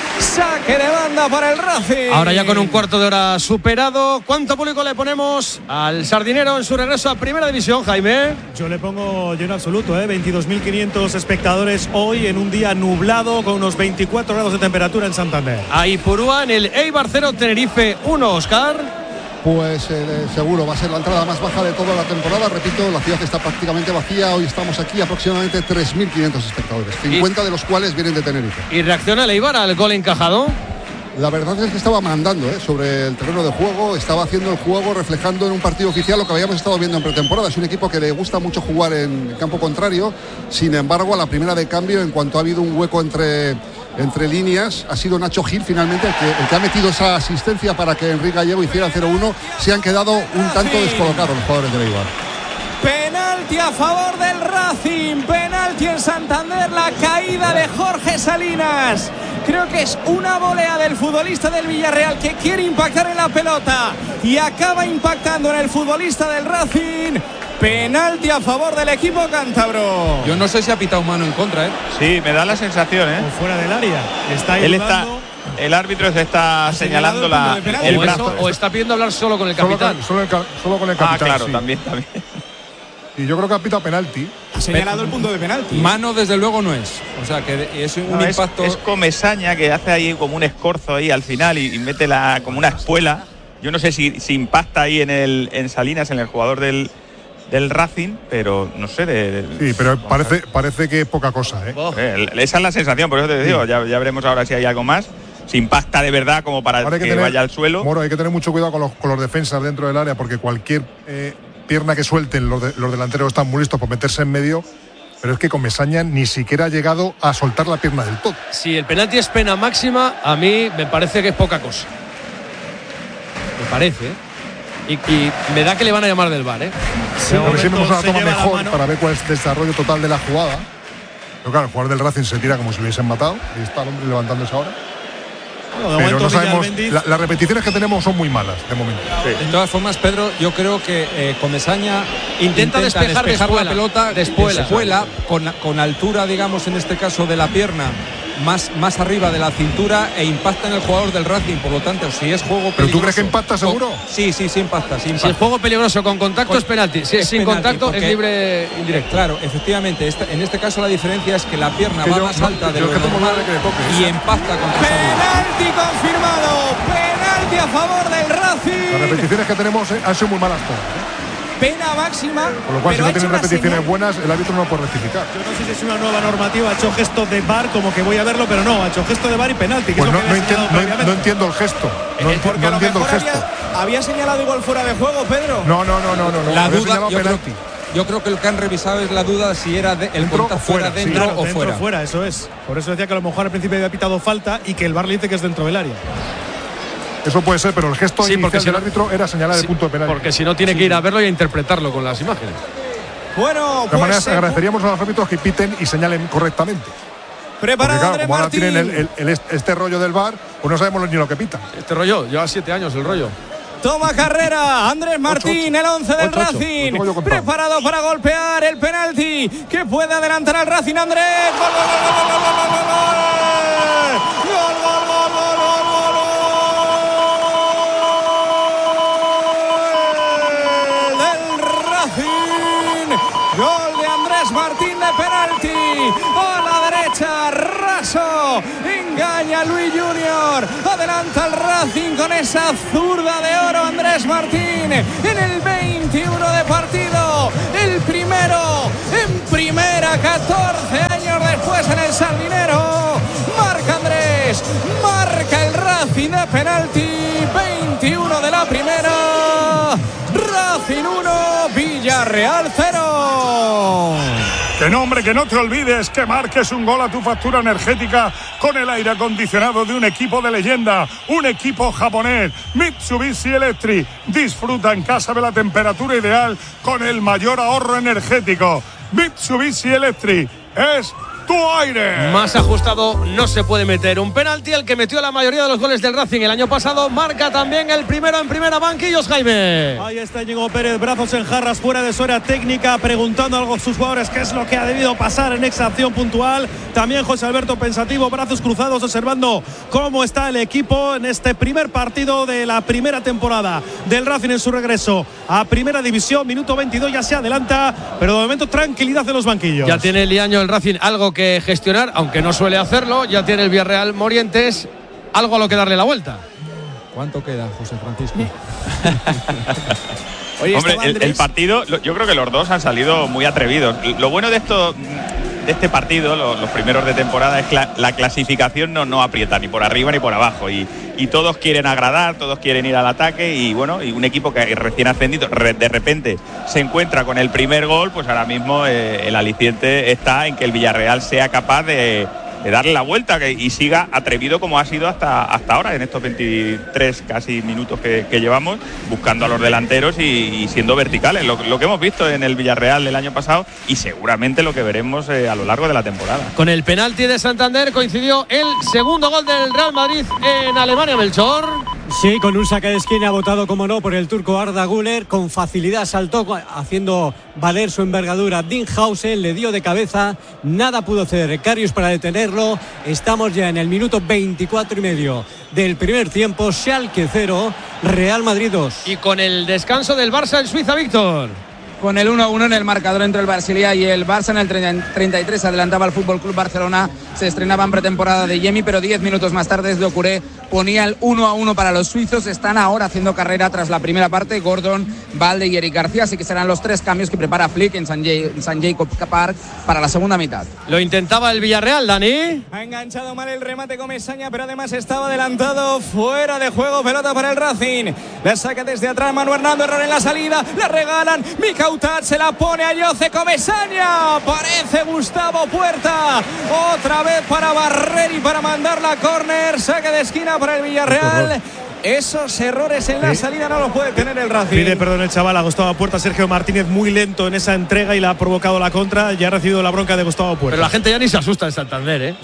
Speaker 2: saque de banda para el Racing.
Speaker 3: Ahora ya con un cuarto de hora superado, ¿cuánto público le ponemos al Sardinero en su regreso a Primera División, Jaime?
Speaker 1: Yo le pongo lleno absoluto, ¿eh? veintidós mil quinientos espectadores hoy en un día nublado con unos veinticuatro grados de temperatura en Santander.
Speaker 3: A Ipurúa en el Eibar cero, Tenerife uno, Oscar.
Speaker 4: Pues eh, seguro va a ser la entrada más baja de toda la temporada. Repito, la ciudad está prácticamente vacía. Hoy estamos aquí aproximadamente tres mil quinientos espectadores, cincuenta y... de los cuales vienen de Tenerife.
Speaker 3: ¿Y reacciona el Eibar al gol encajado?
Speaker 4: La verdad es que estaba mandando ¿eh? sobre el terreno de juego, estaba haciendo el juego reflejando en un partido oficial lo que habíamos estado viendo en pretemporada. Es un equipo que le gusta mucho jugar en campo contrario, sin embargo a la primera de cambio, en cuanto ha habido un hueco entre, entre líneas, ha sido Nacho Gil finalmente el que, el que ha metido esa asistencia para que Enrique Gallego hiciera cero uno. Se han quedado un tanto descolocados los jugadores de Eibar.
Speaker 2: Penalti a favor del Racing, penalti en Santander, la caída de Jorge Salinas. Creo que es una volea del futbolista del Villarreal que quiere impactar en la pelota y acaba impactando en el futbolista del Racing. Penalti a favor del equipo cántabro.
Speaker 13: Yo no sé si ha pitado mano en contra, ¿eh?
Speaker 12: Sí, me da la sensación, ¿eh?
Speaker 1: O fuera del área. Está
Speaker 12: Él está, el árbitro se está señalando
Speaker 3: el
Speaker 12: la, el
Speaker 3: o
Speaker 12: brazo.
Speaker 3: Eso, o está pidiendo hablar solo con el capitán.
Speaker 10: Solo, solo, el, solo con el capitán.
Speaker 12: Ah, claro,
Speaker 10: sí.
Speaker 12: también, también.
Speaker 10: Y yo creo que ha pitado penalti.
Speaker 2: Ha señalado el punto de penalti.
Speaker 13: Mano desde luego no es. O sea que es un
Speaker 12: no,
Speaker 13: impacto.
Speaker 12: Es, es Comesaña que hace ahí como un escorzo ahí al final y, y mete la como una espuela. Yo no sé si, si impacta ahí en el en Salinas, en el jugador del, del Racing, pero no sé. De, de,
Speaker 10: sí, pero parece, parece que es poca cosa, ¿eh?
Speaker 12: Oh. Eh, esa es la sensación, por eso te digo. Sí. Ya, ya veremos ahora si hay algo más. Si impacta de verdad como para que, que tener, vaya al suelo.
Speaker 10: Moro, hay que tener mucho cuidado con los, con los defensas dentro del área porque cualquier eh, pierna que suelten los, de, los delanteros están muy listos por meterse en medio. Pero es que Comesaña ni siquiera ha llegado a soltar la pierna del todo.
Speaker 3: Si el penalti es pena máxima, a mí me parece que es poca cosa. Me parece, ¿eh? Y, y me da que le van a llamar del V A R, ¿eh?
Speaker 10: Sí, a ver si vemos una toma mejor para ver cuál es el desarrollo total de la jugada. Pero claro, el jugador del Racing se tira como si lo hubiesen matado. Ahí está el hombre levantándose ahora. Bueno, pero no sabemos, la, las repeticiones que tenemos son muy malas de momento.
Speaker 13: Sí. De todas formas, Pedro, yo creo que eh, Comesaña intenta, intenta despejar, despejar la pelota de espuela, espuela con, con altura, digamos, en este caso de la pierna, más, más arriba de la cintura e impacta en el jugador del Racing. Por lo tanto, si es juego peligroso.
Speaker 10: ¿Pero tú crees que impacta seguro?
Speaker 13: Sí, sí, sí impacta. Sí impacta.
Speaker 3: Si es juego peligroso con contacto con, es penalti. Si es, es sin penalti, contacto es libre indirecto.
Speaker 13: Claro, efectivamente. Esta, en este caso la diferencia es que la pierna que va yo, más no, alta de lo normal y impacta contra
Speaker 2: penalti confirmado. Penalti a favor del Racing.
Speaker 10: Las repeticiones que tenemos han sido muy malas todas, ¿eh?
Speaker 2: Pena máxima.
Speaker 10: Por lo cual, si no tienen repeticiones buenas, el árbitro no puede rectificar.
Speaker 1: Yo no sé si es una nueva normativa. Ha hecho gesto de V A R, como que voy a verlo, pero no. Ha hecho gesto de V A R y penalti. Que
Speaker 10: pues
Speaker 1: es
Speaker 10: no,
Speaker 1: lo que
Speaker 10: no, entiendo, no, no entiendo el gesto. No,
Speaker 2: eh,
Speaker 10: no entiendo el gesto.
Speaker 2: Había, había señalado igual fuera de juego, Pedro.
Speaker 10: No, no, no, no, no. no.
Speaker 13: La duda, yo creo, yo creo que lo que han revisado es la duda si era de, el contacto fuera, dentro
Speaker 1: sí, claro,
Speaker 13: o
Speaker 1: dentro
Speaker 13: fuera.
Speaker 1: fuera, eso es. Por eso decía que a lo mejor al principio había pitado falta y que el V A R le dice que es dentro del área.
Speaker 10: Eso puede ser, pero el gesto sí, inicial si del no, árbitro era señalar sí, el punto de penalti.
Speaker 3: Porque si no tiene sí. que ir a verlo y a interpretarlo con las imágenes.
Speaker 2: Bueno,
Speaker 10: de
Speaker 2: pues
Speaker 10: manera eh, agradeceríamos a los árbitros que piten y señalen correctamente.
Speaker 2: Preparado,
Speaker 10: porque, claro,
Speaker 2: Andrés
Speaker 10: como ahora
Speaker 2: Martín.
Speaker 10: tienen el, el, el, este rollo del V A R, pues no sabemos ni lo que pitan.
Speaker 3: Este rollo, lleva siete años el rollo.
Speaker 2: Toma carrera, Andrés Martín, ocho, ocho. el once del ocho, Racing, ocho. Preparado para golpear el penalti, que puede adelantar al Racing. Andrés, gol, gol, gol, gol, gol, gol, gol, gol, gol, gol, gol, gol, gol. línea Luis Junior. Adelanta el Racing con esa zurda de oro Andrés Martín en el veintiuno de partido. El primero en primera, catorce años después en el Sardinero. Marca Andrés, marca el Racing de penalti. veintiuno de la primera. Racing uno, Villarreal cero.
Speaker 11: Que no, hombre, que no te olvides que marques un gol a tu factura energética con el aire acondicionado de un equipo de leyenda, un equipo japonés, Mitsubishi Electric. Disfruta en casa de la temperatura ideal con el mayor ahorro energético. Mitsubishi Electric es tu aire.
Speaker 3: Más ajustado no se puede meter. Un penalti, el que metió la mayoría de los goles del Racing el año pasado. Marca también el primero en primera. Banquillos, Jaime.
Speaker 1: Ahí está Íñigo Pérez, brazos en jarras, fuera de su área técnica, preguntando algo a sus jugadores qué es lo que ha debido pasar en esa acción puntual. También José Alberto pensativo, brazos cruzados, observando cómo está el equipo en este primer partido de la primera temporada del Racing en su regreso a Primera División. Minuto veintidós, ya se adelanta, pero de momento tranquilidad en los banquillos.
Speaker 3: Ya tiene Liaño el Racing algo que que gestionar, aunque no suele hacerlo. Ya tiene el Villarreal Morientes algo a lo que darle la vuelta.
Speaker 13: ¿Cuánto queda, José Francisco?
Speaker 12: Oye, hombre, el, el partido, yo creo que los dos han salido muy atrevidos. Lo bueno de esto, de este partido, los, los primeros de temporada, es que la, la clasificación no, no aprieta ni por arriba ni por abajo, y, y todos quieren agradar, todos quieren ir al ataque, y bueno, y un equipo que recién ascendido de repente se encuentra con el primer gol, pues ahora mismo eh, el aliciente está en que el Villarreal sea capaz de de darle la vuelta que, y siga atrevido como ha sido hasta, hasta ahora, en estos veintitrés casi minutos que, que llevamos, buscando a los delanteros y, y siendo verticales, lo, lo que hemos visto en el Villarreal el año pasado y seguramente lo que veremos eh, a lo largo de la temporada.
Speaker 3: Con el penalti de Santander coincidió el segundo gol del Real Madrid en Alemania, Melchor.
Speaker 7: Sí, con un saque de esquina votado, como no, por el turco Arda Güler. Con facilidad saltó haciendo valer su envergadura. Dinghausen le dio de cabeza, nada pudo hacer Karius para detenerlo. Estamos ya en el minuto veinticuatro y medio del primer tiempo. Schalke cero, Real Madrid dos.
Speaker 3: Y con el descanso del Barça en Suiza, Víctor.
Speaker 6: Con el uno a uno en el marcador entre el Basilea y el Barça, en el treinta y tres adelantaba el Fútbol Club Barcelona. Se estrenaba en pretemporada de Yemi, pero diez minutos más tarde Doucouré ponía el uno a uno para los suizos. Están ahora haciendo carrera tras la primera parte, Gordon, Valde y Eric García, así que serán los tres cambios que prepara Flick en San, San Jacob Park para la segunda mitad.
Speaker 3: Lo intentaba el Villarreal, Dani.
Speaker 2: Ha enganchado mal el remate Comesaña, pero además estaba adelantado, fuera de juego, pelota para el Racing. La saca desde atrás Manu Hernando, error en la salida, la regalan, Mikautat se la pone a Jose Comesaña, parece Gustavo Puerta, otra vez para barrer y para mandar la córner, saque de esquina para el Villarreal. Esos errores en la salida no los puede tener el Racing.
Speaker 1: Pide perdón el chaval a Gustavo Puerta. Sergio Martínez muy lento en esa entrega y le ha provocado la contra. Ya ha recibido la bronca de Gustavo Puerta.
Speaker 3: Pero la gente ya ni se asusta en Santander, ¿eh?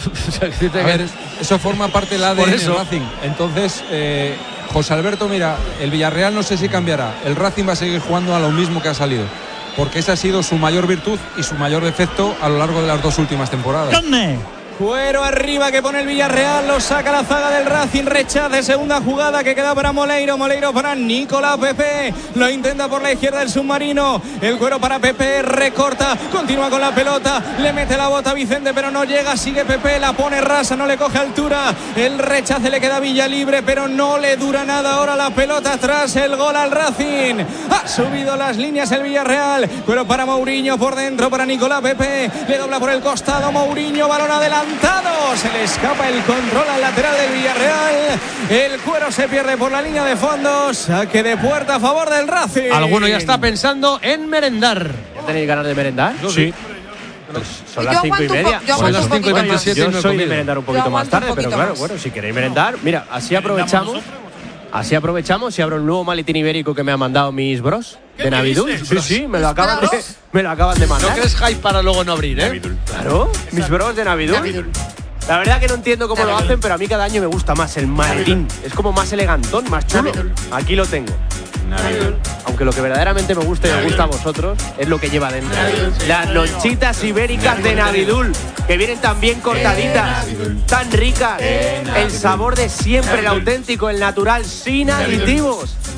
Speaker 13: A ver, eso forma parte del A D N del Racing. Entonces, eh, José Alberto, mira, el Villarreal no sé si cambiará. El Racing va a seguir jugando a lo mismo que ha salido, porque esa ha sido su mayor virtud y su mayor defecto a lo largo de las dos últimas temporadas.
Speaker 2: Cuero arriba que pone el Villarreal, lo saca la zaga del Racing, rechace, segunda jugada que queda para Moleiro, Moleiro para Nicolás Pepe, lo intenta por la izquierda el submarino, el Cuero para Pepe, recorta, continúa con la pelota, le mete la bota a Vicente pero no llega, sigue Pepe, la pone rasa, no le coge altura, el rechace le queda Villa libre pero no le dura nada ahora la pelota atrás, el gol al Racing, ha subido las líneas el Villarreal, Cuero para Mourinho, por dentro para Nicolás Pepe, le dobla por el costado Mourinho, balón adelante, se le escapa el control al lateral del Villarreal, el Cuero se pierde por la línea de fondo, saque de puerta a favor del Racing.
Speaker 3: Alguno ya está pensando en merendar.
Speaker 17: ¿Ya tenéis ganas de merendar?
Speaker 3: Yo sí.
Speaker 17: Pues son las cinco y media.
Speaker 3: Son las cinco y veintisiete.
Speaker 17: Yo soy de merendar un poquito más tarde, pero claro,
Speaker 5: más.
Speaker 17: bueno, si queréis merendar, mira, así aprovechamos. Así aprovechamos y abro un nuevo maletín ibérico que me han mandado mis bros de Navidul. Sí, sí, me lo acaban de, me lo acaban de mandar.
Speaker 3: No crees hype para luego no abrir, ¿eh?
Speaker 17: Navidul. Claro, mis bros de Navidul. Navidul. La verdad que no entiendo cómo Navidul. Lo hacen, pero a mí cada año me gusta más el maletín. Navidul. Es como más elegantón, más chulo. Navidul. Aquí lo tengo. Navidul. Aunque lo que verdaderamente me gusta y me gusta a vosotros es lo que lleva dentro. Navidul. Las lonchitas ibéricas de Navidul, que vienen tan bien cortaditas, tan ricas. El sabor de siempre, el auténtico, el natural, sin aditivos.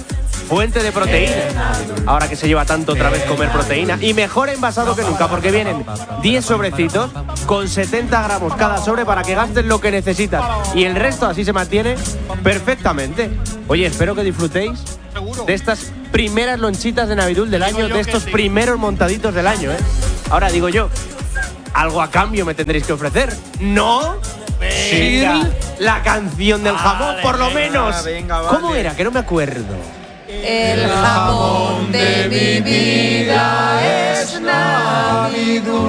Speaker 17: fuente de proteína. Ahora que se lleva tanto otra vez comer proteína. Y mejor envasado que nunca, porque vienen diez sobrecitos con setenta gramos cada sobre para que gastes lo que necesitas. Y el resto así se mantiene perfectamente. Oye, espero que disfrutéis de estas primeras lonchitas de Navidul del año, de estos primeros montaditos del año, ¿eh? Ahora digo yo, algo a cambio me tendréis que ofrecer. ¿No? Venga, la canción del jamón, vale, por lo venga, menos. Venga, vale. ¿Cómo era? Que no me acuerdo.
Speaker 14: El jamón de mi vida es Navidul.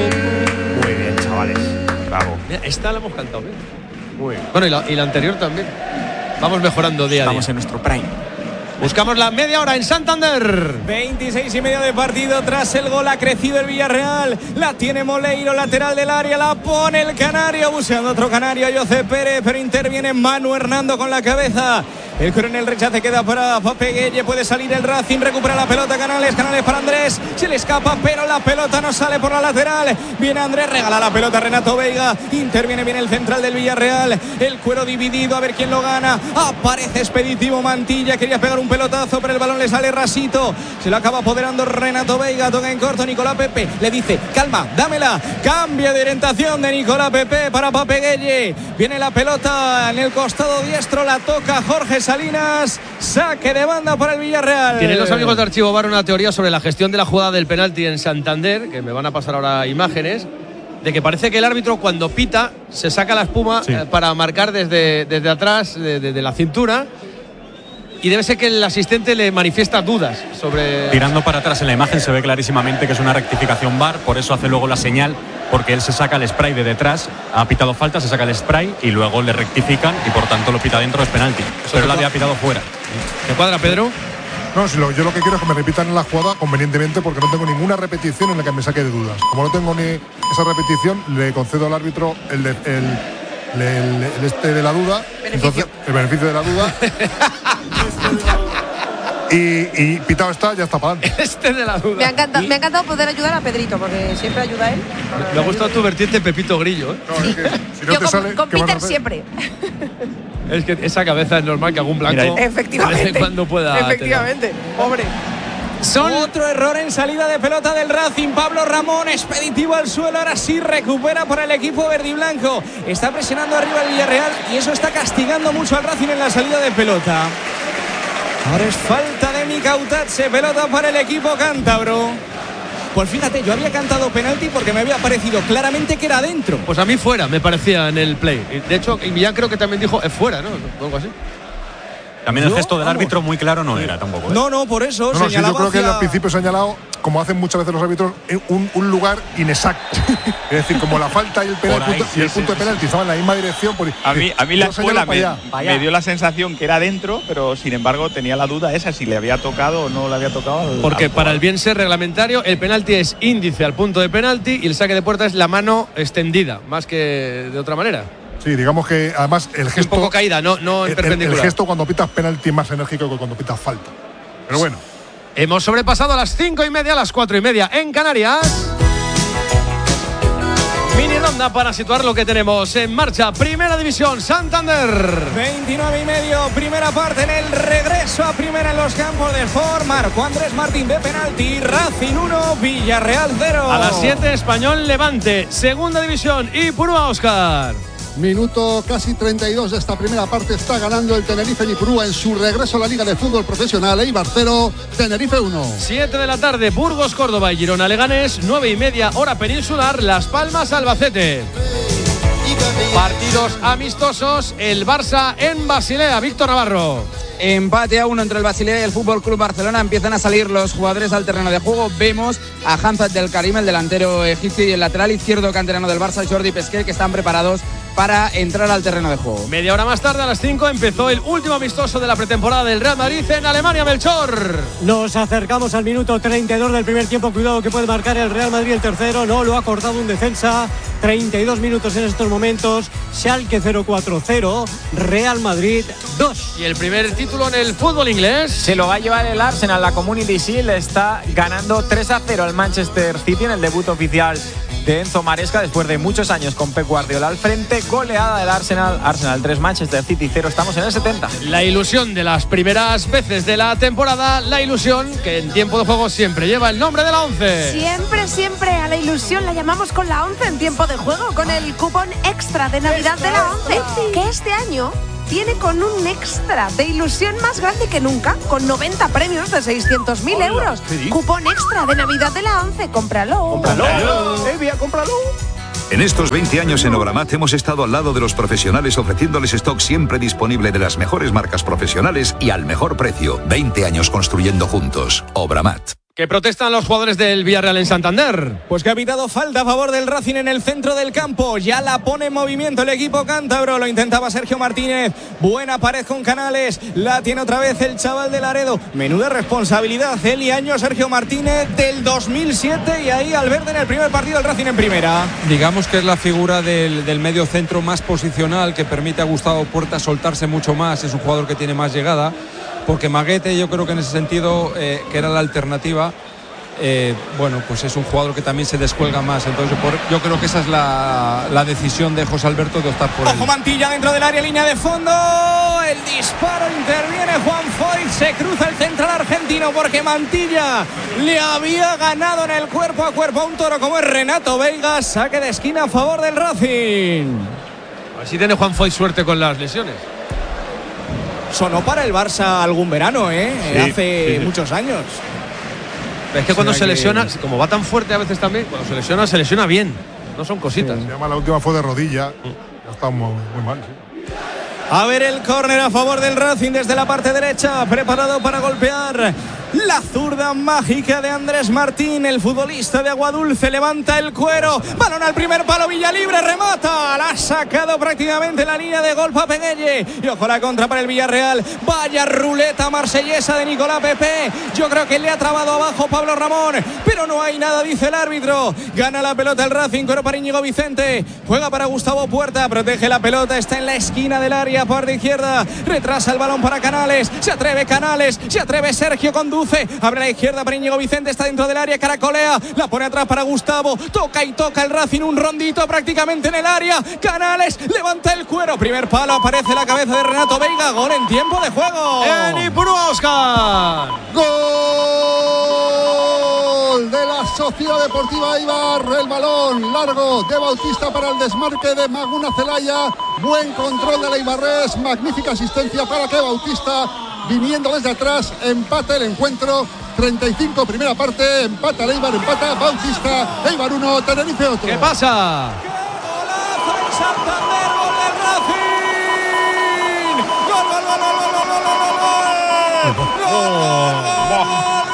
Speaker 17: Muy bien, chavales.
Speaker 12: Bravo.
Speaker 3: Mira, esta la hemos cantado bien.
Speaker 17: Muy bien.
Speaker 3: Bueno, y la, y la anterior también. Vamos mejorando día a día.
Speaker 8: Estamos en nuestro prime.
Speaker 3: Buscamos la media hora en Santander.
Speaker 2: veintiséis y medio de partido. Tras el gol ha crecido el Villarreal. La tiene Moleiro, lateral del área. La pone el canario. Buscando otro canario, José Pérez. Pero interviene Manu Hernando con la cabeza. El coronel rechace, queda para Pape Gueye. Puede salir el Racing. Recupera la pelota Canales. Canales para Andrés. Se le escapa, pero la pelota no sale por la lateral. Viene Andrés. Regala la pelota Renato Veiga. Interviene bien el central del Villarreal. El cuero dividido. A ver quién lo gana. Aparece Expeditivo Mantilla. Quería pegar un pelotazo, pero el balón le sale rasito. Se lo acaba apoderando Renato Veiga. Toca en corto Nicolás Pepe. Le dice, calma, dámela. Cambio de orientación de Nicolás Pepe para Pape Gueye. Viene la pelota en el costado diestro. La toca Jorge Salinas. Saque de banda para el Villarreal.
Speaker 3: Tienen los amigos de Archivo Bar una teoría sobre la gestión de la jugada del penalti en Santander, que me van a pasar ahora imágenes, de que parece que el árbitro cuando pita se saca la espuma sí. eh, para marcar desde, desde atrás, de, de, de la cintura. Y debe ser que el asistente le manifiesta dudas sobre...
Speaker 16: Tirando para atrás en la imagen se ve clarísimamente que es una rectificación V A R, por eso hace luego la señal, porque él se saca el spray de detrás, ha pitado falta, se saca el spray y luego le rectifican y por tanto lo pita dentro, es penalti. Pero él había pitado fuera.
Speaker 3: ¿Te cuadra, Pedro?
Speaker 10: No, si lo, yo lo que quiero es que me repitan en la jugada convenientemente, porque no tengo ninguna repetición en la que me saque de dudas. Como no tengo ni esa repetición, le concedo al árbitro el, el, el, el, el este de la duda.
Speaker 5: Beneficio.
Speaker 10: Entonces, el beneficio de la duda. Y, y pitado está, ya está para adelante.
Speaker 3: Este de la duda.
Speaker 5: Me ha, encantado, me ha encantado poder ayudar a Pedrito, porque siempre ayuda a él.
Speaker 3: Me ha gustado tu vertiente Pepito Grillo, ¿eh?
Speaker 10: No, es que, si no
Speaker 5: Yo
Speaker 10: te
Speaker 5: con,
Speaker 10: sale,
Speaker 5: con
Speaker 10: ¿qué vas a
Speaker 5: Peter
Speaker 10: hacer?
Speaker 5: siempre.
Speaker 3: Es que esa cabeza es normal que algún blanco
Speaker 12: Mira,
Speaker 5: efectivamente.
Speaker 3: cuando pueda.
Speaker 5: Efectivamente.
Speaker 3: Tener.
Speaker 5: Pobre.
Speaker 2: Son otro error en salida de pelota del Racing. Pablo Ramón, expeditivo al suelo. Ahora sí recupera para el equipo verde y blanco. Está presionando arriba el Villarreal y eso está castigando mucho al Racing en la salida de pelota. Ahora es falta de Mikautatse. Pelota para el equipo cántabro. Pues fíjate, yo había cantado penalti porque me había parecido claramente que era dentro.
Speaker 3: Pues a mí fuera, me parecía en el play. De hecho, Millán creo que también dijo es fuera, ¿no? O algo así.
Speaker 16: También el
Speaker 2: Yo,
Speaker 16: gesto del
Speaker 2: vamos.
Speaker 16: árbitro muy claro no era tampoco, ¿eh?
Speaker 2: No, no, por eso
Speaker 10: No, no, sí, yo
Speaker 2: señalaba
Speaker 10: creo que
Speaker 2: hacia-
Speaker 10: al principio se ha señalado, como hacen muchas veces los árbitros, un, un lugar inexacto. Es decir, como la falta y el, penal,
Speaker 16: Por ahí,
Speaker 10: punto,
Speaker 16: sí,
Speaker 10: y el
Speaker 16: sí,
Speaker 10: punto
Speaker 16: sí,
Speaker 10: de penalti estaban en la misma dirección. Por,
Speaker 12: A mí, a mí la
Speaker 10: yo señalo
Speaker 12: escuela
Speaker 10: para
Speaker 12: me,
Speaker 10: allá.
Speaker 12: me dio la sensación que era dentro, pero sin embargo tenía la duda esa si le había tocado o no le había tocado. Al,
Speaker 3: Porque
Speaker 12: al
Speaker 3: para el bien ser reglamentario, el penalti es índice al punto de penalti y el saque de puerta es la mano extendida, más que de otra manera.
Speaker 10: Sí, digamos que además el
Speaker 3: Es
Speaker 10: gesto.
Speaker 3: un poco caída, no, no en
Speaker 10: el, el
Speaker 3: perpendicular.
Speaker 10: gesto cuando pitas penalti es más enérgico que cuando pitas falta. Pero bueno.
Speaker 3: Hemos sobrepasado las cinco y media, las cuatro y media en Canarias. Mini ronda para situar lo que tenemos en marcha. Primera División, Santander.
Speaker 2: veintinueve y medio, primera parte en el regreso a primera en los campos de Ford. Marco Andrés Martín de penalti, Racing uno, Villarreal cero.
Speaker 3: A las siete, Español Levante. Segunda División, Ipurúa, Óscar.
Speaker 4: Minuto casi treinta y dos de esta primera parte. Está ganando el Tenerife en Ipurúa en su regreso a la Liga de Fútbol Profesional. Eibar cero, Tenerife uno.
Speaker 3: siete de la tarde, Burgos, Córdoba y Girona Leganés. nueve y media, hora peninsular, Las Palmas, Albacete. Partidos amistosos, el Barça en Basilea. Víctor Navarro.
Speaker 6: Empate a uno entre el Basilea y el Fútbol Club Barcelona. Empiezan a salir los jugadores al terreno de juego. Vemos a Hamza del Karim, el delantero egipcio, y el lateral izquierdo canterano del Barça, Jordi Pesquet, que están preparados para entrar al terreno de juego.
Speaker 3: Media hora más tarde, a las cinco, empezó el último amistoso de la pretemporada del Real Madrid en Alemania, Melchor.
Speaker 7: Nos acercamos al minuto treinta y dos del primer tiempo. Cuidado que puede marcar el Real Madrid el tercero. No, lo ha cortado un defensa. treinta y dos minutos en estos momentos. Schalke cero cuatro cero, Real Madrid dos.
Speaker 3: Y el primer título en el fútbol inglés.
Speaker 8: Se lo va a llevar el Arsenal. La Community Shield está ganando tres a cero al Manchester City en el debut oficial de Enzo Maresca después de muchos años con Pep Guardiola al frente. Goleada del Arsenal, Arsenal tres, Manchester City cero, estamos en el setenta.
Speaker 3: La ilusión de las primeras veces de la temporada, la ilusión que en tiempo de juego siempre lleva el nombre de la once.
Speaker 5: Siempre, siempre a la ilusión la llamamos con la once en tiempo de juego, con el cupón extra de Navidad de la once, que este año tiene con un extra de ilusión más grande que nunca, con noventa premios de seiscientos mil euros. Cupón extra de Navidad de la once, cómpralo.
Speaker 3: Cómpralo.
Speaker 5: Evia, cómpralo.
Speaker 18: En estos veinte años en Obramat hemos estado al lado de los profesionales ofreciéndoles stock siempre disponible de las mejores marcas profesionales y al mejor precio. veinte años construyendo juntos. Obramat.
Speaker 3: Que protestan los jugadores del Villarreal en Santander.
Speaker 2: Pues que ha pitado falta a favor del Racing en el centro del campo. Ya la pone en movimiento el equipo cántabro. Lo intentaba Sergio Martínez. Buena pared con Canales. La tiene otra vez el chaval de Laredo. Menuda responsabilidad. Él y año Sergio Martínez del dos mil siete. Y ahí al verde en el primer partido el Racing en primera.
Speaker 13: Digamos que es la figura del, del medio centro más posicional, que permite a Gustavo Puerta soltarse mucho más. Es un jugador que tiene más llegada. Porque Maguete, yo creo que en ese sentido, eh, que era la alternativa, eh, bueno, pues es un jugador que también se descuelga más. Entonces por, yo creo que esa es la, la decisión de José Alberto de optar por él.
Speaker 2: Ojo Mantilla dentro del área, línea de fondo. El disparo, interviene Juan Foyt. Se cruza el central argentino porque Mantilla le había ganado en el cuerpo a cuerpo a un toro como es Renato Veiga. Saque de esquina a favor del Racing.
Speaker 3: A ver si tiene Juan Foyt suerte con las lesiones.
Speaker 2: Sonó para el Barça algún verano, ¿eh?
Speaker 3: Sí,
Speaker 2: Hace
Speaker 3: sí, sí.
Speaker 2: muchos años.
Speaker 3: Es que cuando
Speaker 2: O sea
Speaker 3: se
Speaker 2: que...
Speaker 3: lesiona, como va tan fuerte a veces también, cuando se lesiona, se lesiona bien. No son cositas.
Speaker 10: Sí, la última fue de rodilla. Ya está muy, muy mal, sí.
Speaker 2: A ver el córner a favor del Racing desde la parte derecha, preparado para golpear. La zurda mágica de Andrés Martín, el futbolista de Aguadulce, levanta el cuero, balón al primer palo, Villalibre remata, la ha sacado prácticamente la línea de gol Papeguelle. Y ojo la contra para el Villarreal, vaya ruleta marsellesa de Nicolás Pepe. Yo creo que le ha trabado abajo Pablo Ramón, pero no hay nada, dice el árbitro. Gana la pelota el Racing, cuero para Íñigo Vicente, juega para Gustavo Puerta, protege la pelota, está en la esquina del área, parte izquierda, retrasa el balón para Canales, se atreve Canales, se atreve Sergio, conduce, abre la izquierda para Íñigo Vicente, está dentro del área, caracolea, la pone atrás para Gustavo, toca y toca el Racing, un rondito prácticamente en el área, Canales levanta el cuero, primer palo, aparece la cabeza de Renato Veiga, gol en tiempo de juego.
Speaker 3: En Ipurúa, Óscar.
Speaker 4: Gol de la Sociedad Deportiva Eibar, el balón largo de Bautista para el desmarque de Maguna Celaya, buen control de Eibarres, magnífica asistencia para que Bautista, viniendo desde atrás, empate el encuentro. treinta y cinco, primera parte, empata el Eibar, empata Bautista, Eibar uno, Tenerife otro.
Speaker 3: ¿Qué pasa?
Speaker 2: ¡Qué golazo en Santander! ¡Gol del Racing! ¡Gol, gol, gol, gol, gol, gol, gol, gol! ¡Gol, gol, gol,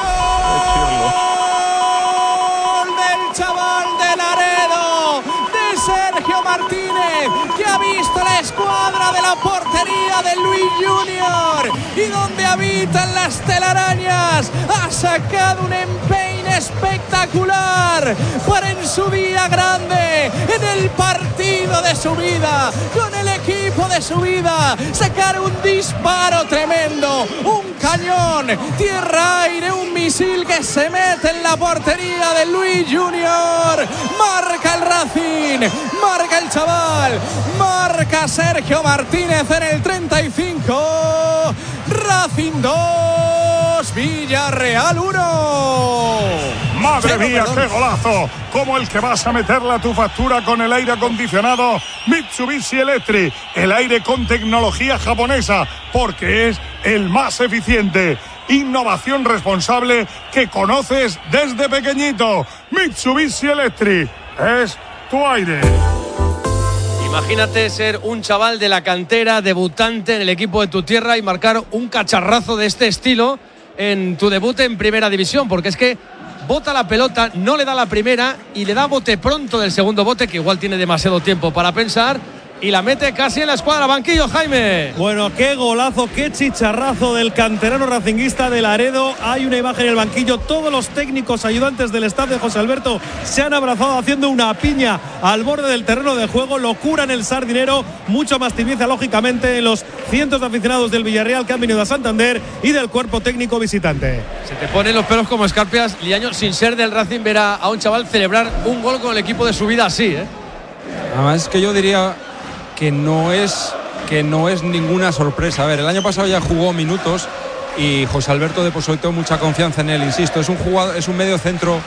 Speaker 2: gol del chaval de Laredo, de Sergio Martínez, que ha visto la escuadra de la portería de Luis Junior y donde habitan las telarañas ha sacado un empeine espectacular para en su día grande, en el partido de su vida, con el equipo de su vida, sacar un disparo tremendo, un cañón, tierra-aire, un misil que se mete en la portería de Luis Junior. Marca el Racing, marca el chaval, marca Sergio Martínez en el treinta y cinco. Racing dos, Villarreal uno.
Speaker 11: Madre
Speaker 2: Cero,
Speaker 11: mía,
Speaker 2: perdón.
Speaker 11: qué golazo. Como el que vas a meterle a tu factura con el aire acondicionado Mitsubishi Electric. El aire con tecnología japonesa, porque es el más eficiente. Innovación responsable que conoces desde pequeñito. Mitsubishi Electric es tu aire.
Speaker 3: Imagínate ser un chaval de la cantera, debutante en el equipo de tu tierra y marcar un cacharrazo de este estilo en tu debut en primera división, porque es que bota la pelota, no le da la primera y le da bote pronto del segundo bote, que igual tiene demasiado tiempo para pensar, y la mete casi en la escuadra. Banquillo, Jaime.
Speaker 1: Bueno, qué golazo, qué chicharrazo del canterano racinguista de Laredo. Hay una imagen en el banquillo. Todos los técnicos ayudantes del staff de José Alberto se han abrazado haciendo una piña al borde del terreno de juego. Locura en el Sardinero. Mucho más tibieza, lógicamente, en los cientos de aficionados del Villarreal que han venido a Santander y del cuerpo técnico visitante.
Speaker 3: Se te ponen los pelos como escarpias, Liaño, sin ser del Racing, ver a, a un chaval celebrar un gol con el equipo de su vida así, ¿eh?
Speaker 13: Además es que yo diría que no es que no es ninguna sorpresa. A ver, el año pasado ya jugó minutos y José Alberto depositó mucha confianza en él, insisto, es un jugador, es un medio centro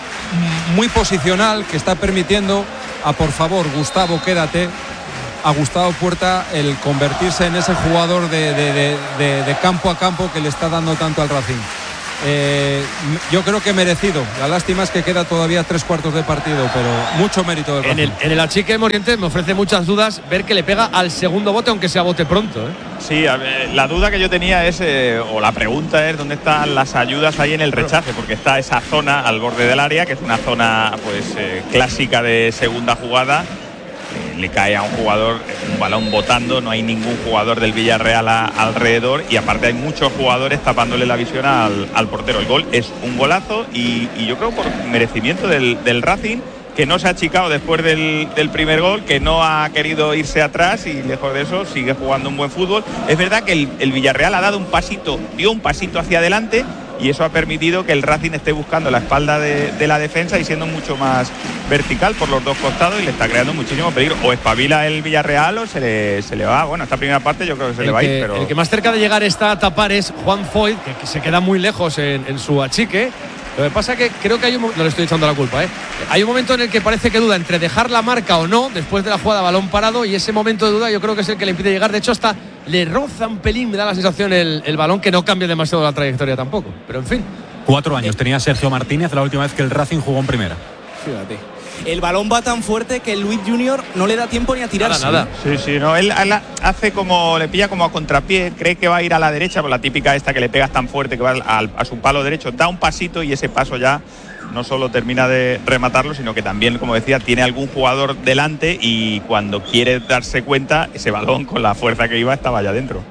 Speaker 13: muy posicional que está permitiendo a, por favor, Gustavo, quédate, a Gustavo Puerta el convertirse en ese jugador de, de, de, de, de campo a campo que le está dando tanto al Racing. Eh, yo creo que merecido. La lástima es que queda todavía tres cuartos de partido, pero mucho mérito del Racing.
Speaker 3: En el, en el achique Morientes me ofrece muchas dudas ver que le pega al segundo bote, aunque sea bote pronto, ¿eh?
Speaker 12: Sí, a ver, la duda que yo tenía es, eh, o la pregunta es, ¿dónde están las ayudas ahí en el rechace? Porque está esa zona al borde del área, que es una zona pues eh, clásica de segunda jugada. Le cae a un jugador un balón botando, no hay ningún jugador del Villarreal a, alrededor, y aparte hay muchos jugadores tapándole la visión al, al portero. El gol es un golazo y, y yo creo por merecimiento del, del Racing, que no se ha achicado después del, del primer gol, que no ha querido irse atrás y lejos de eso sigue jugando un buen fútbol. Es verdad que el, el Villarreal ha dado un pasito, dio un pasito hacia adelante, y eso ha permitido que el Racing esté buscando la espalda de, de la defensa y siendo mucho más vertical por los dos costados, y le está creando muchísimo peligro. O espabila el Villarreal o se le, se le va. Bueno, esta primera parte yo creo que se
Speaker 3: el
Speaker 12: le va
Speaker 3: que,
Speaker 12: a ir, pero...
Speaker 3: El que más cerca de llegar está a tapar es Juan Foyt, que, que se queda muy lejos en, en su achique. Lo que pasa que creo que hay un... No le estoy echando la culpa, ¿eh? Hay un momento en el que parece que duda entre dejar la marca o no después de la jugada balón parado, y ese momento de duda yo creo que es el que le impide llegar. De hecho, hasta le roza un pelín, me da la sensación el, el balón, que no cambia demasiado la trayectoria tampoco. Pero en fin.
Speaker 16: Cuatro años tenía Sergio Martínez la última vez que el Racing jugó en primera.
Speaker 19: Fíjate. El balón va tan fuerte que Luis Junior no le da tiempo ni a tirarse.
Speaker 12: Nada, nada. Sí, sí, no, él, él hace como, le pilla como a contrapié, cree que va a ir a la derecha, por la típica esta que le pegas tan fuerte que va al, al, a su palo derecho, da un pasito y ese paso ya no solo termina de rematarlo, sino que también, como decía, tiene algún jugador delante, y cuando quiere darse cuenta, ese balón con la fuerza que iba estaba ya dentro.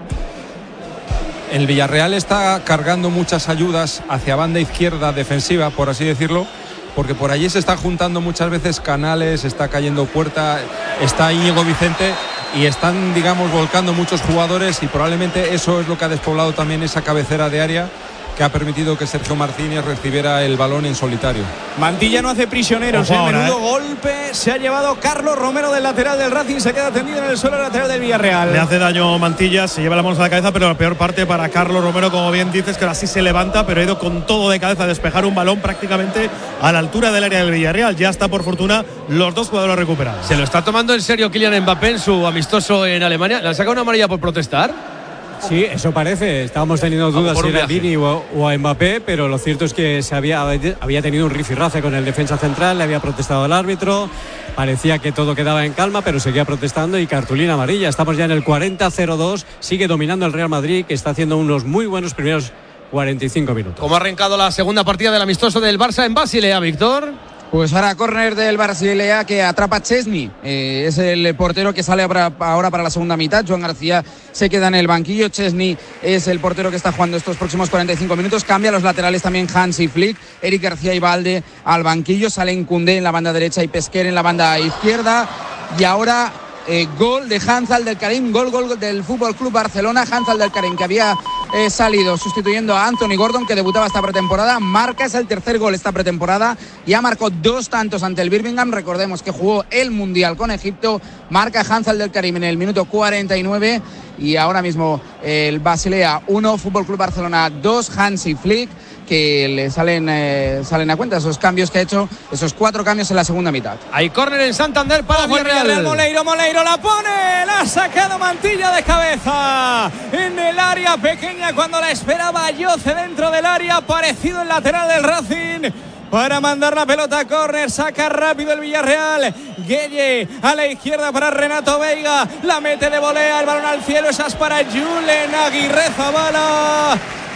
Speaker 13: El Villarreal está cargando muchas ayudas hacia banda izquierda defensiva, por así decirlo, porque por allí se están juntando muchas veces Canales, está cayendo Puerta, está Íñigo Vicente, y están, digamos, volcando muchos jugadores, y probablemente eso es lo que ha despoblado también esa cabecera de área que ha permitido que Sergio Martínez recibiera el balón en solitario.
Speaker 19: Mantilla no hace prisioneros,
Speaker 1: Ojo,
Speaker 19: el menudo
Speaker 1: ahora, ¿eh?
Speaker 19: golpe se ha llevado Carlos Romero del lateral del Racing, se queda tendido en el suelo lateral del Villarreal.
Speaker 1: Le hace daño Mantilla, se lleva la mano a la cabeza, pero la peor parte para Carlos Romero, como bien dices, que ahora sí se levanta, pero ha ido con todo de cabeza a despejar un balón prácticamente a la altura del área del Villarreal. Ya está, por fortuna, los dos jugadores recuperados.
Speaker 3: Se lo está tomando en serio Kylian Mbappé en su amistoso en Alemania. ¿Le han sacado una amarilla por protestar?
Speaker 7: Sí, eso parece. Estábamos teniendo dudas si era Vini o, o a Mbappé, pero lo cierto es que se había, había tenido un rifirrafe con el defensa central, le había protestado el árbitro, parecía que todo quedaba en calma, pero seguía protestando, y cartulina amarilla. Estamos ya en el cuarenta cero dos, sigue dominando el Real Madrid, que está haciendo unos muy buenos primeros cuarenta y cinco minutos.
Speaker 3: ¿Cómo ha arrancado la segunda partida del amistoso del Barça en Basilea, Víctor?
Speaker 6: Pues ahora córner del Basilea que atrapa Chesney, eh, es el portero que sale ahora, ahora para la segunda mitad. Joan García se queda en el banquillo, Chesney es el portero que está jugando estos próximos cuarenta y cinco minutos. Cambia los laterales también Hansi Flick, Eric García y Valde al banquillo, salen Koundé en la banda derecha y Pesquer en la banda izquierda. Y ahora Eh, gol de Hanzal Abdelkarim, gol, gol del Fútbol Club Barcelona. Hanzal Abdelkarim, que había eh, salido sustituyendo a Anthony Gordon, que debutaba esta pretemporada, marca, es el tercer gol esta pretemporada, ya marcó dos tantos ante el Birmingham. Recordemos que jugó el Mundial con Egipto. Marca Hanzal Abdelkarim en el minuto cuarenta y nueve, y ahora mismo eh, el Basilea uno, Fútbol Club Barcelona dos, Hansi Flick, que le salen eh, salen a cuenta esos cambios que ha hecho, esos cuatro cambios en la segunda mitad.
Speaker 3: Hay córner en Santander para Villarreal.
Speaker 19: Moleiro, Moleiro la pone, la ha sacado Mantilla de cabeza en el área pequeña cuando la esperaba Yoce dentro del área, aparecido el lateral del Racing para mandar la pelota a córner. Saca rápido el Villarreal. Gueye a la izquierda para Renato Veiga, la mete de volea, el balón al cielo, esa es para Julen Aguirre Zabala.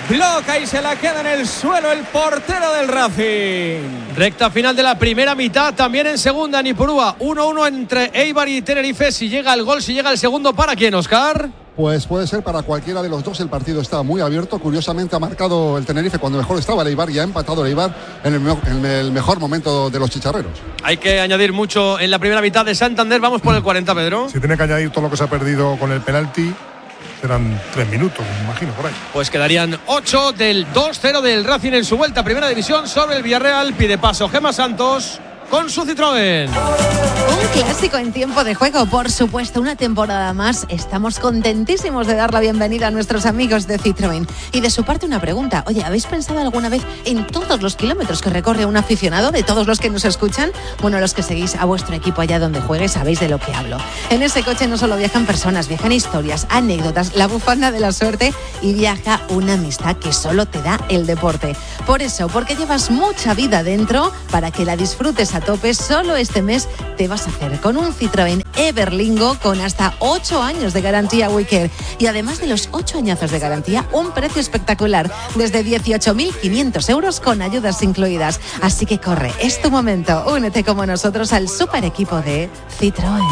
Speaker 19: bloca y se la queda en el suelo el portero del Racing.
Speaker 3: Recta final de la primera mitad, también en segunda en Ipurúa. uno uno entre Eibar y Tenerife. Si llega el gol, si llega el segundo, ¿para quién, Óscar?
Speaker 4: Pues puede ser para cualquiera de los dos. El partido está muy abierto. Curiosamente ha marcado el Tenerife cuando mejor estaba el Eibar y ha empatado el Eibar en el, me- en el mejor momento de los chicharreros.
Speaker 3: Hay que añadir mucho en la primera mitad de Santander. Vamos por el cuarenta, Pedro.
Speaker 10: Si tiene que añadir todo lo que se ha perdido con el penalti, serán tres minutos, me imagino, por ahí.
Speaker 3: Pues quedarían ocho del dos cero del Racing en su vuelta a primera división sobre el Villarreal. Pide paso Gemma Santos con su Citroën.
Speaker 15: Un clásico en tiempo de juego, por supuesto, una temporada más. Estamos contentísimos de dar la bienvenida a nuestros amigos de Citroën. Y de su parte una pregunta, oye, ¿habéis pensado alguna vez en todos los kilómetros que recorre un aficionado, de todos los que nos escuchan? Bueno, los que seguís a vuestro equipo allá donde juegue sabéis de lo que hablo. En ese coche no solo viajan personas, viajan historias, anécdotas, la bufanda de la suerte y viaja una amistad que solo te da el deporte. Por eso, porque llevas mucha vida dentro, para que la disfrutes a tope, solo este mes te vas a hacer con un Citroën Everlingo con hasta ocho años de garantía Wicker. Y además de los ocho añazos de garantía, un precio espectacular, desde dieciocho mil quinientos euros con ayudas incluidas. Así que corre, es tu momento. Únete como nosotros al super equipo de Citroën.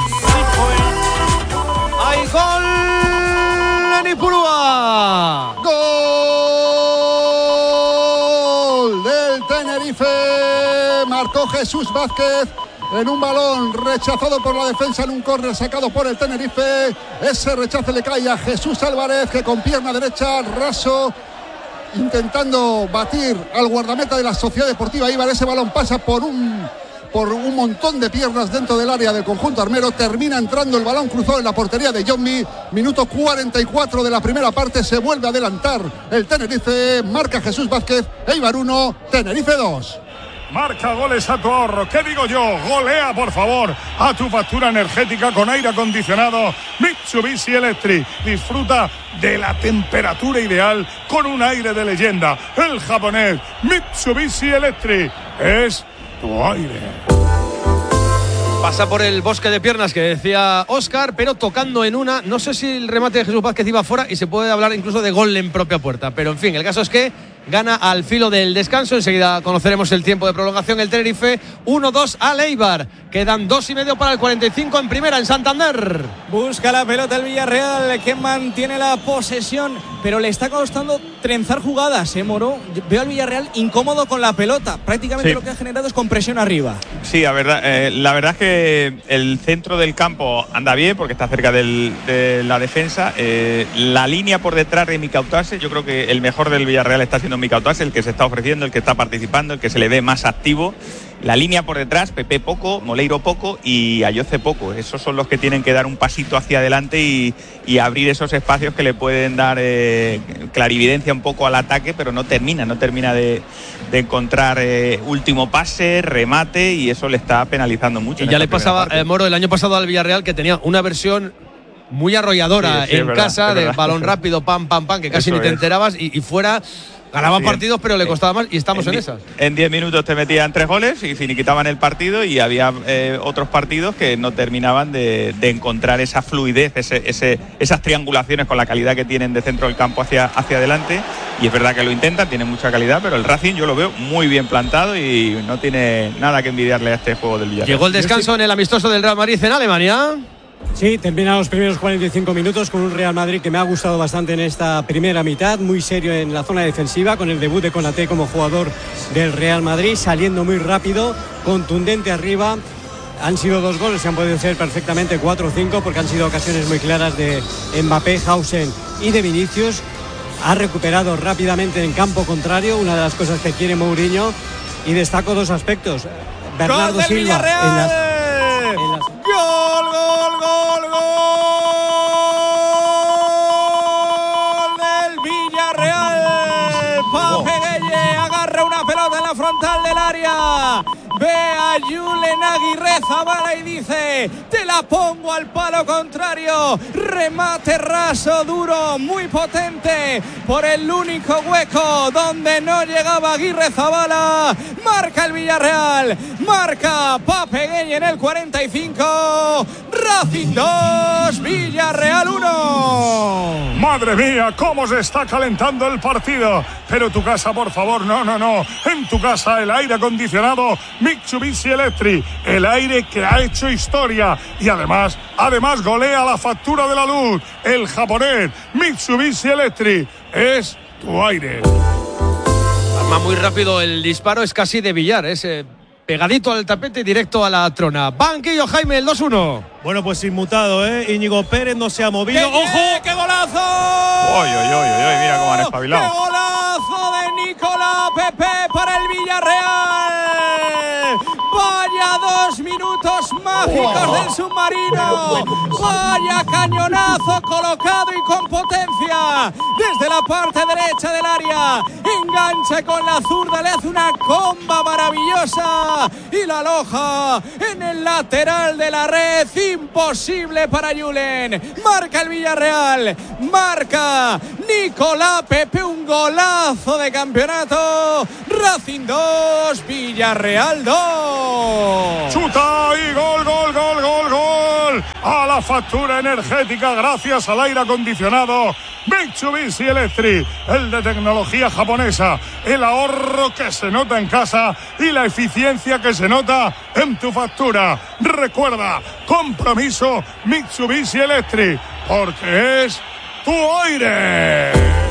Speaker 3: ¡Hay gol en Ipurúa!
Speaker 4: ¡Gol del Tenerife! Marcó Jesús Vázquez en un balón rechazado por la defensa en un córner sacado por el Tenerife. Ese rechazo le cae a Jesús Álvarez, que con pierna derecha, raso, intentando batir al guardameta de la Sociedad Deportiva Eibar. Ese balón pasa por un por un montón de piernas dentro del área del conjunto armero. Termina entrando el balón cruzado en la portería de Yommi. Minuto cuarenta y cuatro de la primera parte. Se vuelve a adelantar el Tenerife. Marca Jesús Vázquez. Eibar uno, Tenerife dos.
Speaker 11: Marca goles a tu ahorro. ¿Qué digo yo? Golea, por favor, a tu factura energética con aire acondicionado Mitsubishi Electric. Disfruta de la temperatura ideal con un aire de leyenda. El japonés Mitsubishi Electric es tu aire.
Speaker 3: Pasa por el bosque de piernas que decía Óscar, pero tocando en una. No sé si el remate de Jesús Vázquez iba fuera y se puede hablar incluso de gol en propia puerta. Pero en fin, el caso es que gana al filo del descanso. Enseguida conoceremos el tiempo de prolongación. El Tenerife uno dos al Eibar. Quedan dos y medio para el cuarenta y cinco en primera en Santander.
Speaker 19: Busca la pelota el Villarreal, que mantiene la posesión, pero le está costando trenzar jugadas, ¿eh, Moro? Veo al Villarreal incómodo con la pelota. Prácticamente
Speaker 12: Sí.
Speaker 19: lo que ha generado es con presión arriba.
Speaker 12: Sí, la verdad, eh, la verdad es que el centro del campo anda bien porque está cerca del, de la defensa. Eh, la línea por detrás de Mikautase, yo creo que el mejor del Villarreal está siendo Mikautase, el que se está ofreciendo, el que está participando, el que se le ve más activo. La línea por detrás, Pepe poco, Moleiro poco y Ayoce poco. Esos son los que tienen que dar un pasito hacia adelante y, y abrir esos espacios que le pueden dar eh, clarividencia un poco al ataque, pero no termina, no termina de, de encontrar eh, último pase, remate, y eso le está penalizando mucho.
Speaker 3: Y ya le pasaba, eh, Moro, el año pasado al Villarreal, que tenía una versión muy arrolladora
Speaker 12: Sí, sí,
Speaker 3: en
Speaker 12: es verdad,
Speaker 3: casa,
Speaker 12: es
Speaker 3: de
Speaker 12: verdad.
Speaker 3: balón rápido, pam, pam, pam, que casi
Speaker 12: Eso
Speaker 3: ni te
Speaker 12: es.
Speaker 3: enterabas y, y fuera. Ganaba
Speaker 12: Sí,
Speaker 3: partidos, pero le
Speaker 12: sí.
Speaker 3: costaba más y estamos en,
Speaker 12: di-
Speaker 3: esas.
Speaker 12: En diez minutos te metían tres goles y finiquitaban el partido, y había eh, otros partidos que no terminaban de, de encontrar esa fluidez, ese, ese, esas triangulaciones con la calidad que tienen de centro del campo hacia, hacia adelante. Y es verdad que lo intentan, tienen mucha calidad, pero el Racing yo lo veo muy bien plantado y no tiene nada que envidiarle a este juego del Villarreal.
Speaker 3: Llegó el descanso en el amistoso del Real Madrid en Alemania.
Speaker 7: Sí, terminan los primeros cuarenta y cinco minutos con un Real Madrid que me ha gustado bastante en esta primera mitad, muy serio en la zona defensiva, con el debut de Konaté como jugador del Real Madrid, saliendo muy rápido, contundente arriba. Han sido dos goles, se han podido ser perfectamente cuatro o cinco, porque han sido ocasiones muy claras de Mbappé, Hausen y de Vinicius. Ha recuperado rápidamente en campo contrario, una de las cosas que quiere Mourinho, y destaco dos aspectos. Bernardo
Speaker 19: ¡Gol del
Speaker 7: Silva
Speaker 19: Villarreal!
Speaker 7: en las, en las
Speaker 19: ¡Gol, gol, gol, gol del Villarreal! Pape Gueye agarra una pelota en la frontal del área. Ve a Julen Aguirre Zabala y dice: te la pongo al palo contrario. Remate raso, duro, muy potente por el único hueco donde no llegaba Aguirre Zabala. Marca el Villarreal, marca Pape Gueye en el cuarenta y cinco. Racing dos, dos, Villarreal uno.
Speaker 11: Madre mía, cómo se está calentando el partido. Pero tu casa, por favor, no, no, no. En tu casa el aire acondicionado Mitsubishi Electric, el aire que ha hecho historia y además, además golea la factura de la luz. El japonés Mitsubishi Electric es tu aire.
Speaker 3: Arma muy rápido el disparo, es casi de billar, es eh, pegadito al tapete y directo a la trona. Banquillo, Jaime, el dos uno.
Speaker 1: Bueno, pues inmutado, ¿eh? Íñigo Pérez no se ha movido.
Speaker 19: ¡Qué,
Speaker 1: ¡Ojo!
Speaker 19: ¡Qué golazo!
Speaker 12: ¡Oy, oy, oy, oy! Mira cómo han espabilado.
Speaker 19: ¡Qué golazo de Nicolás Pepe para el Villarreal! ¡Vaya dos minutos mágicos oh. del submarino! ¡Vaya cañonazo colocado y con potencia! Desde la parte derecha del área. Engancha con la zurda, le hace una comba maravillosa. Y la aloja en el lateral de la red. Imposible para Julen. Marca el Villarreal. Marca Nicolás Pepe. Un golazo de campeonato. Racing dos, Villarreal dos.
Speaker 11: Chuta y gol, gol, gol, gol, gol. A la factura energética gracias al aire acondicionado Mitsubishi Electric, el de tecnología japonesa, el ahorro que se nota en casa y la eficiencia que se nota en tu factura. Recuerda, compromiso Mitsubishi Electric, porque es tu aire.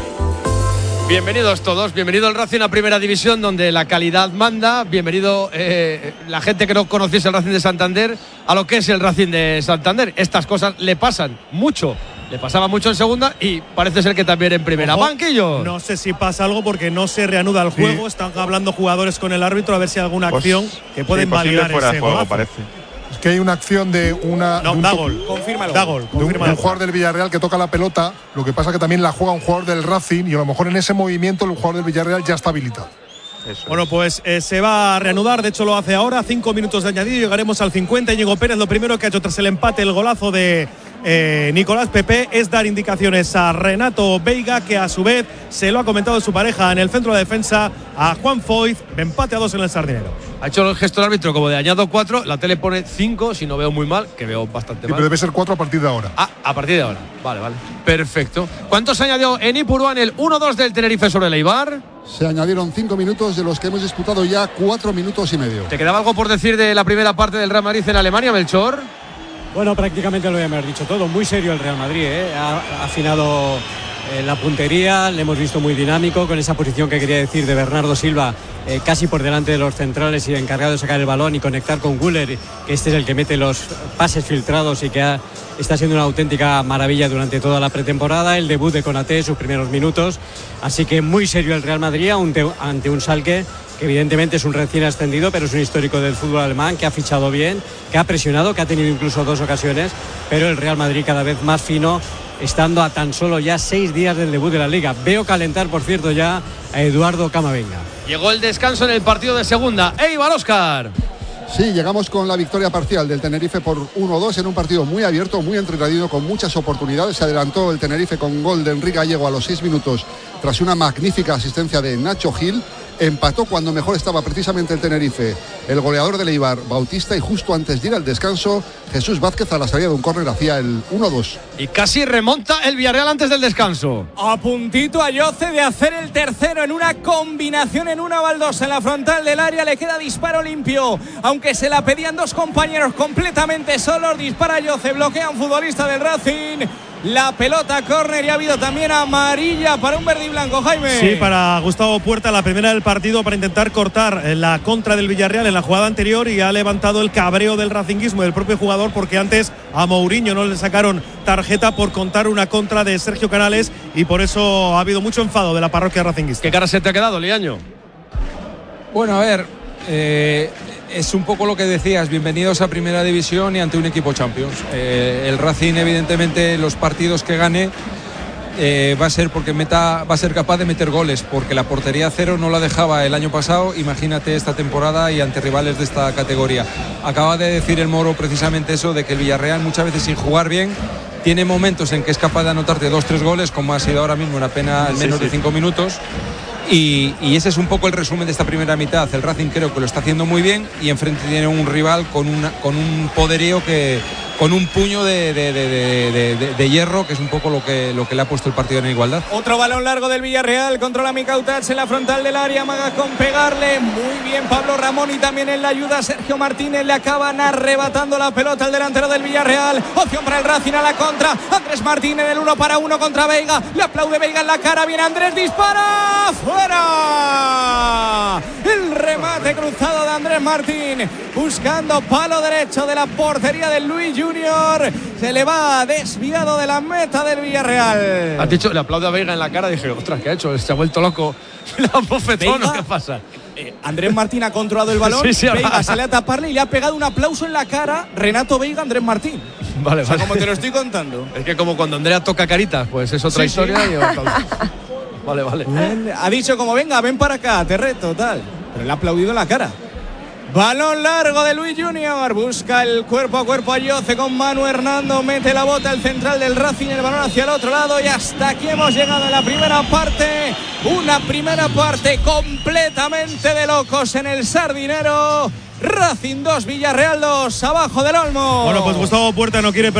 Speaker 3: Bienvenidos todos, bienvenido al Racing a Primera División, donde la calidad manda. Bienvenido eh, la gente que no conociese el Racing de Santander a lo que es el Racing de Santander. Estas cosas le pasan mucho. Le pasaba mucho en segunda y parece ser que también en primera.
Speaker 1: Ojo,
Speaker 3: Banquillo.
Speaker 1: No sé si pasa algo porque no se reanuda el juego. Sí. Están hablando jugadores con el árbitro a ver si hay alguna
Speaker 12: pues,
Speaker 1: acción que pueden
Speaker 12: sí,
Speaker 1: validar
Speaker 12: fuera
Speaker 1: ese
Speaker 12: de juego,
Speaker 1: golazo.
Speaker 12: parece.
Speaker 10: Es que hay una acción de una.
Speaker 1: No,
Speaker 10: de un
Speaker 1: da
Speaker 10: to-
Speaker 1: gol.
Speaker 19: Confírmalo.
Speaker 1: Da gol.
Speaker 10: De un, de un jugador del Villarreal que toca la pelota. Lo que pasa que también la juega un jugador del Racing y a lo mejor en ese movimiento el jugador del Villarreal ya está habilitado.
Speaker 12: Eso
Speaker 1: bueno, pues eh, se va a reanudar, de hecho lo hace ahora, cinco minutos de añadido, llegaremos al cincuenta. Íñigo Pérez lo primero que ha hecho tras el empate, el golazo de eh, Nicolás Pepe, es dar indicaciones a Renato Veiga, que a su vez se lo ha comentado su pareja en el centro de defensa, a Juan Foyth, empate a dos en el Sardinero.
Speaker 3: Ha hecho el gesto del árbitro como de añado cuatro, la tele pone cinco, si no veo muy mal, que veo bastante
Speaker 10: Sí,
Speaker 3: mal.
Speaker 10: pero debe ser cuatro a partir de ahora.
Speaker 3: Ah, a partir de ahora. Vale, vale. Perfecto. ¿Cuántos añadió en Ipurúa en el uno dos del Tenerife sobre el Eibar?
Speaker 4: Se añadieron cinco minutos, de los que hemos disputado ya cuatro minutos y medio.
Speaker 3: ¿Te quedaba algo por decir de la primera parte del Real Madrid en Alemania, Melchor?
Speaker 7: Bueno, prácticamente lo hemos dicho todo. Muy serio el Real Madrid, ¿eh? Ha afinado eh, la puntería, le hemos visto muy dinámico, con esa posición que quería decir de Bernardo Silva, eh, casi por delante de los centrales y encargado de sacar el balón y conectar con Güler, que este es el que mete los pases filtrados y que ha, está siendo una auténtica maravilla durante toda la pretemporada. El debut de Konaté, sus primeros minutos. Así que muy serio el Real Madrid ante, ante un Schalke que evidentemente es un recién ascendido, pero es un histórico del fútbol alemán, que ha fichado bien, que ha presionado, que ha tenido incluso dos ocasiones, pero el Real Madrid cada vez más fino, estando a tan solo ya seis días del debut de la Liga. Veo calentar, por cierto, ya a Eduardo Camavinga.
Speaker 3: Llegó el descanso en el partido de segunda. ¡Eibar, Óscar!
Speaker 4: Sí, llegamos con la victoria parcial del Tenerife por uno dos en un partido muy abierto, muy entretenido, con muchas oportunidades. Se adelantó el Tenerife con gol de Enrique Gallego a los seis minutos tras una magnífica asistencia de Nacho Gil. Empató cuando mejor estaba precisamente el Tenerife el goleador del Eibar, Bautista, y justo antes de ir al descanso, Jesús Vázquez a la salida de un córner hacía el uno dos.
Speaker 3: Y casi remonta el Villarreal antes del descanso.
Speaker 19: A puntito a Yoce de hacer el tercero en una combinación en una baldosa en la frontal del área. Le queda disparo limpio, aunque se la pedían dos compañeros completamente solos. Dispara Yoce, bloquea a un futbolista del Racing. La pelota córner y ha habido también amarilla para un verde y blanco, Jaime.
Speaker 1: Sí, para Gustavo Puerta, la primera del partido para intentar cortar la contra del Villarreal en la jugada anterior, y ha levantado el cabreo del racinguismo del propio jugador, porque antes a Mourinho no le sacaron tarjeta por contar una contra de Sergio Canales, y por eso ha habido mucho enfado de la parroquia racinguista.
Speaker 3: ¿Qué cara se te ha quedado, Liaño?
Speaker 13: Bueno, a ver, eh, es un poco lo que decías, bienvenidos a Primera División y ante un equipo Champions. Eh, el Racing, evidentemente, los partidos que gane eh, va a ser porque meta, va a ser capaz de meter goles, porque la portería cero no la dejaba el año pasado, imagínate esta temporada y ante rivales de esta categoría. Acaba de decir el Moro precisamente eso, de que el Villarreal muchas veces sin jugar bien tiene momentos en que es capaz de anotarte dos, tres goles, como ha sido ahora mismo en apenas en menos sí, sí. de cinco minutos. Y, y ese es un poco el resumen de esta primera mitad. El Racing creo que lo está haciendo muy bien y enfrente tiene un rival con, una, con un poderío que, con un puño de, de, de, de, de, de hierro, que es un poco lo que, lo que le ha puesto el partido en igualdad.
Speaker 19: Otro balón largo del Villarreal, controla Mikautats en la frontal del área, amaga con pegarle, muy bien Pablo Ramón y también en la ayuda Sergio Martínez, le acaban arrebatando la pelota al delantero del Villarreal, opción para el Racing a la contra, Andrés Martínez el uno para uno contra Veiga, le aplaude Veiga en la cara, viene Andrés, dispara, fuera, el remate cruzado de Andrés Martín, buscando palo derecho de la portería del Luis Junior, se le va desviado de la meta del Villarreal.
Speaker 3: Has dicho, le aplaude a Veiga en la cara, dije, ostras, ¿qué ha hecho? Se ha vuelto loco. La bofetón, ¿qué pasa?
Speaker 19: Eh, Andrés Martín ha controlado el balón,
Speaker 3: sí, sí,
Speaker 19: Veiga
Speaker 3: ahora.
Speaker 19: sale a taparle y le ha pegado un aplauso en la cara Renato Veiga a Andrés Martín.
Speaker 3: Vale,
Speaker 19: o sea,
Speaker 3: vale.
Speaker 19: como te lo estoy contando.
Speaker 3: Es que como cuando Andrea toca caritas, pues es otra
Speaker 19: Sí,
Speaker 3: historia.
Speaker 19: sí.
Speaker 3: Y otra... Vale, vale.
Speaker 19: Él ha dicho como, venga, ven para acá, te reto, tal. Pero le ha aplaudido en la cara. Balón largo de Luis Junior, busca el cuerpo a cuerpo a Yoce con Manu Hernando, mete la bota el central del Racing, el balón hacia el otro lado y hasta aquí hemos llegado en la primera parte, una primera parte completamente de locos en el Sardinero. Racing dos, Villarreal dos, abajo del Olmo.
Speaker 1: Bueno, pues Gustavo Puerta no quiere perder